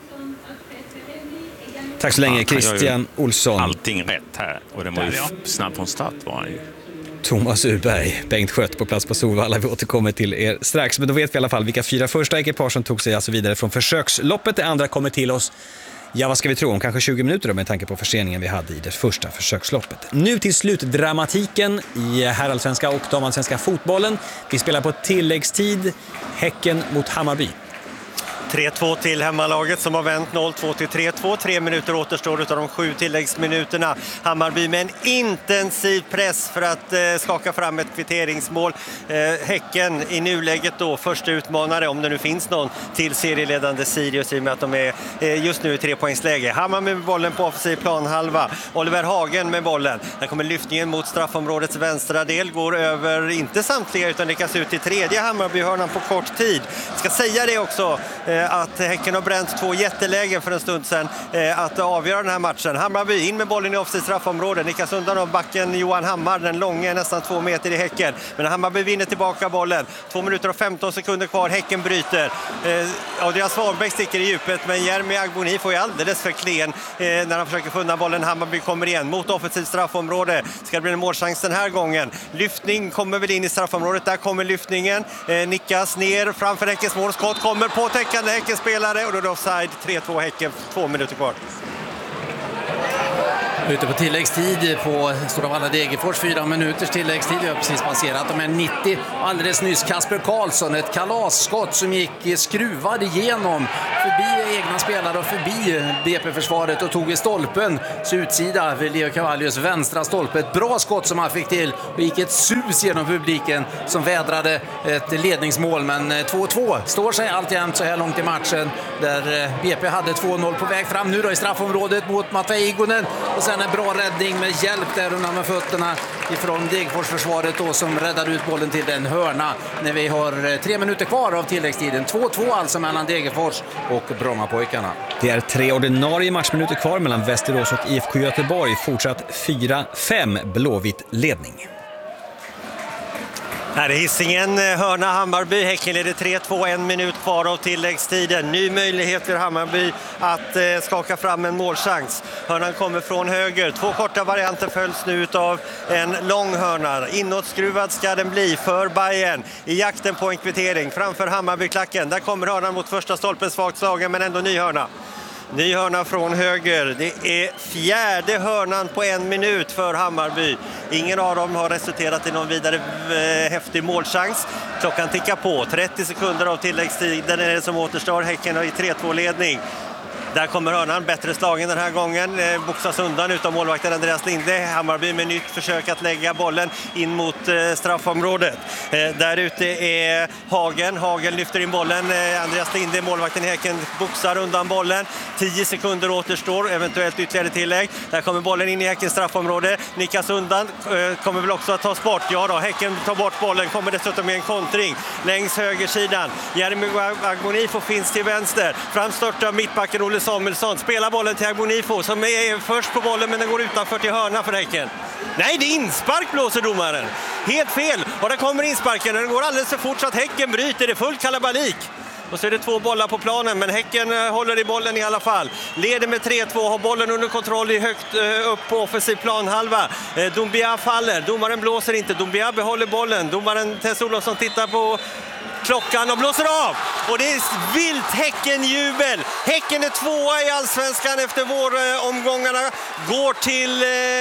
Tack så länge, Christian Olsson. Allting rätt här. Och det var ju snabb från start var han ju. Thomas Urberg, Bengt Skött på plats på Solvalla. Vi återkommer till er strax. Men då vet vi i alla fall vilka 4 första ekipagen tog sig alltså vidare från försöksloppet. Det andra kommer till oss, ja vad ska vi tro, om kanske 20 minuter då, med tanke på förseningen vi hade i det första försöksloppet. Nu till slutdramatiken i herrallsvenska och damallsvenska fotbollen. Vi spelar på tilläggstid, Häcken mot Hammarby. 3-2 till hemmalaget som har vänt 0-2 till 3-2. 3 minuter återstår utav de 7 tilläggsminuterna. Hammarby med en intensiv press för att skaka fram ett kvitteringsmål. Häcken i nuläget då första utmanare, om det nu finns någon, till serieledande Sirius i och med att de är just nu i 3-poängsläge. Hammarby med bollen på offensiv planhalva. Oliver Hagen med bollen. Där kommer lyftningen mot straffområdets vänstra del. Går över, inte samtliga, utan lyckas ut i tredje Hammarby-hörnan på kort tid. Ska säga det också att Häcken har bränt 2 jättelägen för en stund sedan att avgöra den här matchen. Hammarby in med bollen i offensiv straffområde. Nickas undan av backen Johan Hammar, den långa nästan 2 meter i Häcken. Men Hammarby vinner tillbaka bollen. 2 minuter och 15 sekunder kvar. Häcken bryter. Adrian Svanbäck sticker i djupet, men Jeremy Agboni får ju alldeles för klen när han försöker få undan bollen. Hammarby kommer igen mot offensivt straffområde. Ska det bli en målchans den här gången? Lyftning kommer väl in i straffområdet. Där kommer lyftningen. Nickas ner framför Häckens mål. Skott kommer på täckande Häckens spelare och då är det offside. 3-2 Häcken. 2 minuter kvar. Ute på tilläggstid på Stora Valla Degerfors, 4 minuters tilläggstid. Vi har precis passerat de här 90. Alldeles nyss Kasper Karlsson, ett kalasskott som gick skruvad igenom förbi egna spelare och förbi BP-försvaret och tog i stolpen. Så utsida vid Leo Cavallius vänstra stolpe. Ett bra skott som han fick till och gick ett sus genom publiken som vädrade ett ledningsmål. Men 2-2 står sig alltjämt så här långt i matchen där BP hade 2-0 på väg fram nu då i straffområdet mot Matvej Igonen. Och sen en bra räddning med hjälp där under med fötterna ifrån Degerfors-försvaret då, som räddar ut bollen till den hörna när vi har 3 minuter kvar av tilläggstiden. 2-2 alltså mellan Degerfors och Brommapojkarna. Det är 3 ordinarie matchminuter kvar mellan Västerås och IFK Göteborg. Fortsatt 4-5 Blåvitt ledning. Här är Hisingen, hörna Hammarby. Häcken leder 3-2, 1 minut kvar av tilläggstiden. Ny möjlighet för Hammarby att skaka fram en målchans. Hörnan kommer från höger. 2 korta varianter följs nu av en lång hörna. Inåtskruvad ska den bli för Bayern i jakten på en kvittering framför Hammarby-klacken. Där kommer hörnan mot första stolpen, svagt slagen men ändå ny hörna. Ny hörna från höger. Det är 4:e hörnan på 1 minut för Hammarby. Ingen av dem har resulterat i någon vidare häftig målchans. Klockan tickar på. 30 sekunder av tilläggstiden är det som återstår. Häcken har i 3-2-ledning. Där kommer hörnan, bättre slagen den här gången. Boxas undan utav målvakten Andreas Linde. Hammarby med nytt försök att lägga bollen in mot straffområdet. Där ute är Hagen. Hagen lyfter in bollen. Andreas Linde, målvakten i Häcken, boxar undan bollen. 10 sekunder återstår, eventuellt ytterligare tillägg. Där kommer bollen in i Häckens straffområde. Nickas undan, kommer väl också att tas bort. Ja då, Häcken tar bort bollen, kommer dessutom med en kontring längs högersidan. Jeremy Agbonifo finns till vänster. Framstörtar mittbacken Olle Samuelsson, spelar bollen till Agbonifo som är först på bollen men den går utanför till hörna för Häcken. Nej, det är inspark blåser domaren. Helt fel. Och där kommer insparken. Den går alldeles för fort så att Häcken bryter. Det är fullt kalabalik. Och så är det 2 bollar på planen, men Häcken håller i bollen i alla fall. Leder med 3-2, har bollen under kontroll i högt upp på offensiv planhalva. Doumbia faller, domaren blåser inte. Doumbia behåller bollen. Domaren Tess Olofsson tittar på klockan och blåser av. Och det är vilt Häcken-jubel. Häcken är 2:a i Allsvenskan efter våromgångarna. Går till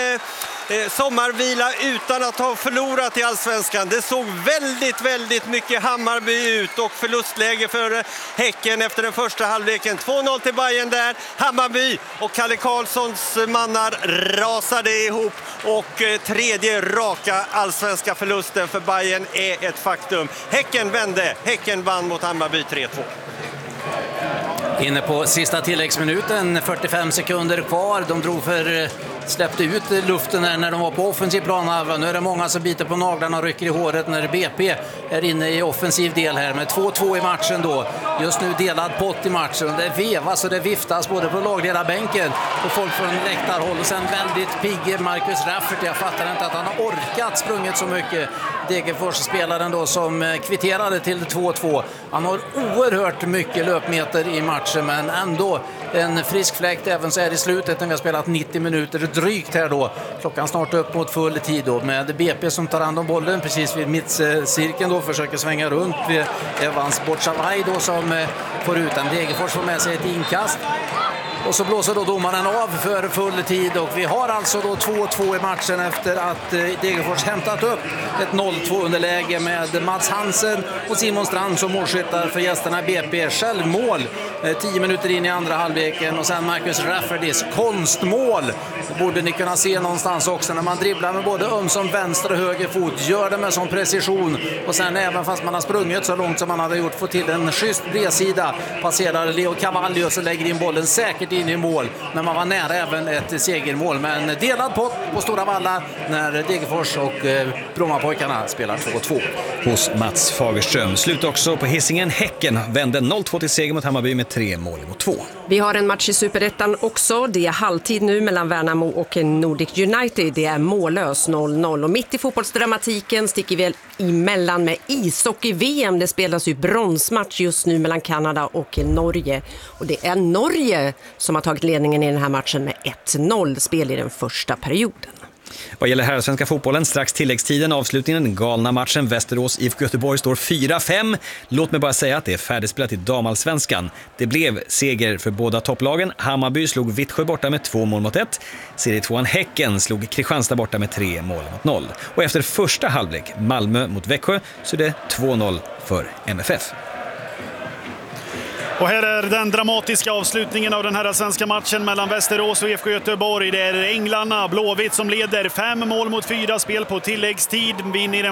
sommarvila utan att ha förlorat i Allsvenskan. Det såg väldigt mycket Hammarby ut och förlustläge för Häcken efter den första halvleken. 2-0 till Bayern där. Hammarby och Kalle Karlssons mannar rasade ihop och 3:e raka allsvenska förlusten för Bayern är ett faktum. Häcken vände. Häcken vann mot Hammarby 3-2. Inne på sista tilläggsminuten, 45 sekunder kvar. De släppte ut luften när de var på offensiv plan. Nu är det många som biter på naglarna och rycker i håret när BP är inne i offensiv del här med 2-2 i matchen då. Just nu delad pott i matchen. Det vevas och det viftas både på lagledarbänken och folk från läktarhåll. Och sen väldigt pigg Marcus Raffert. Jag fattar inte att han har orkat sprungit så mycket. Degerfors-spelaren då som kvitterade till 2-2. Han har oerhört mycket löpmeter i matchen men ändå en frisk fläkt även så här i slutet när vi har spelat 90 minuter drygt här då. Klockan snart upp mot full tid då med BP som tar hand om bollen precis vid mittcirkeln då, försöker svänga runt vid Evans Bortsavaj då som får ut en. Degerfors får med sig ett inkast. Och så blåser då domaren av för full tid och vi har alltså då 2-2 i matchen efter att Degerfors hämtat upp ett 0-2 underläge med Mats Hansen och Simon Strand som målskyttar för gästerna BP. Självmål 10 minuter in i andra halvleken och sen Marcus Raffertys konstmål. Det borde ni kunna se någonstans också när man dribblar med både ömsom vänster och höger fot. Gör det med sån precision och sen även fast man har sprungit så långt som man hade gjort få till en schysst bredsida. Passerar Leo Cavalli och så lägger in bollen säkert in i mål. Men man var nära även ett segermål. Men delad pott på Stora Valla när Degerfors och Brommapojkarna spelar 2-2. Hos Mats Fagerström. Slut också på Hisingen. Häcken vände 0-2 till seger mot Hammarby med 3-2. Vi har en match i Superettan också. Det är halvtid nu mellan Värnamo och Nordic United. Det är mållös 0-0. Och mitt i fotbollsdramatiken sticker vi emellan med ishockey-VM. Det spelas ju bronsmatch just nu mellan Kanada och Norge. Och det är Norge som har tagit ledningen i den här matchen med 1-0 spel i den första perioden. Vad gäller här svenska fotbollen, strax tilläggstiden, avslutningen, den galna matchen Västerås IFK Göteborg står 4-5. Låt mig bara säga att det är färdigspelat i damallsvenskan. Det blev seger för båda topplagen. Hammarby slog Vittsjö borta med 2-1. Serie 2:an Häcken slog Kristianstad borta med 3-0. Och efter första halvlek, Malmö mot Växjö, så är det 2-0 för MFF. Och här är den dramatiska avslutningen av den här svenska matchen mellan Västerås och IFK Göteborg. Det är änglarna Blåvitt som leder 5-4 spel på tilläggstid. Vinner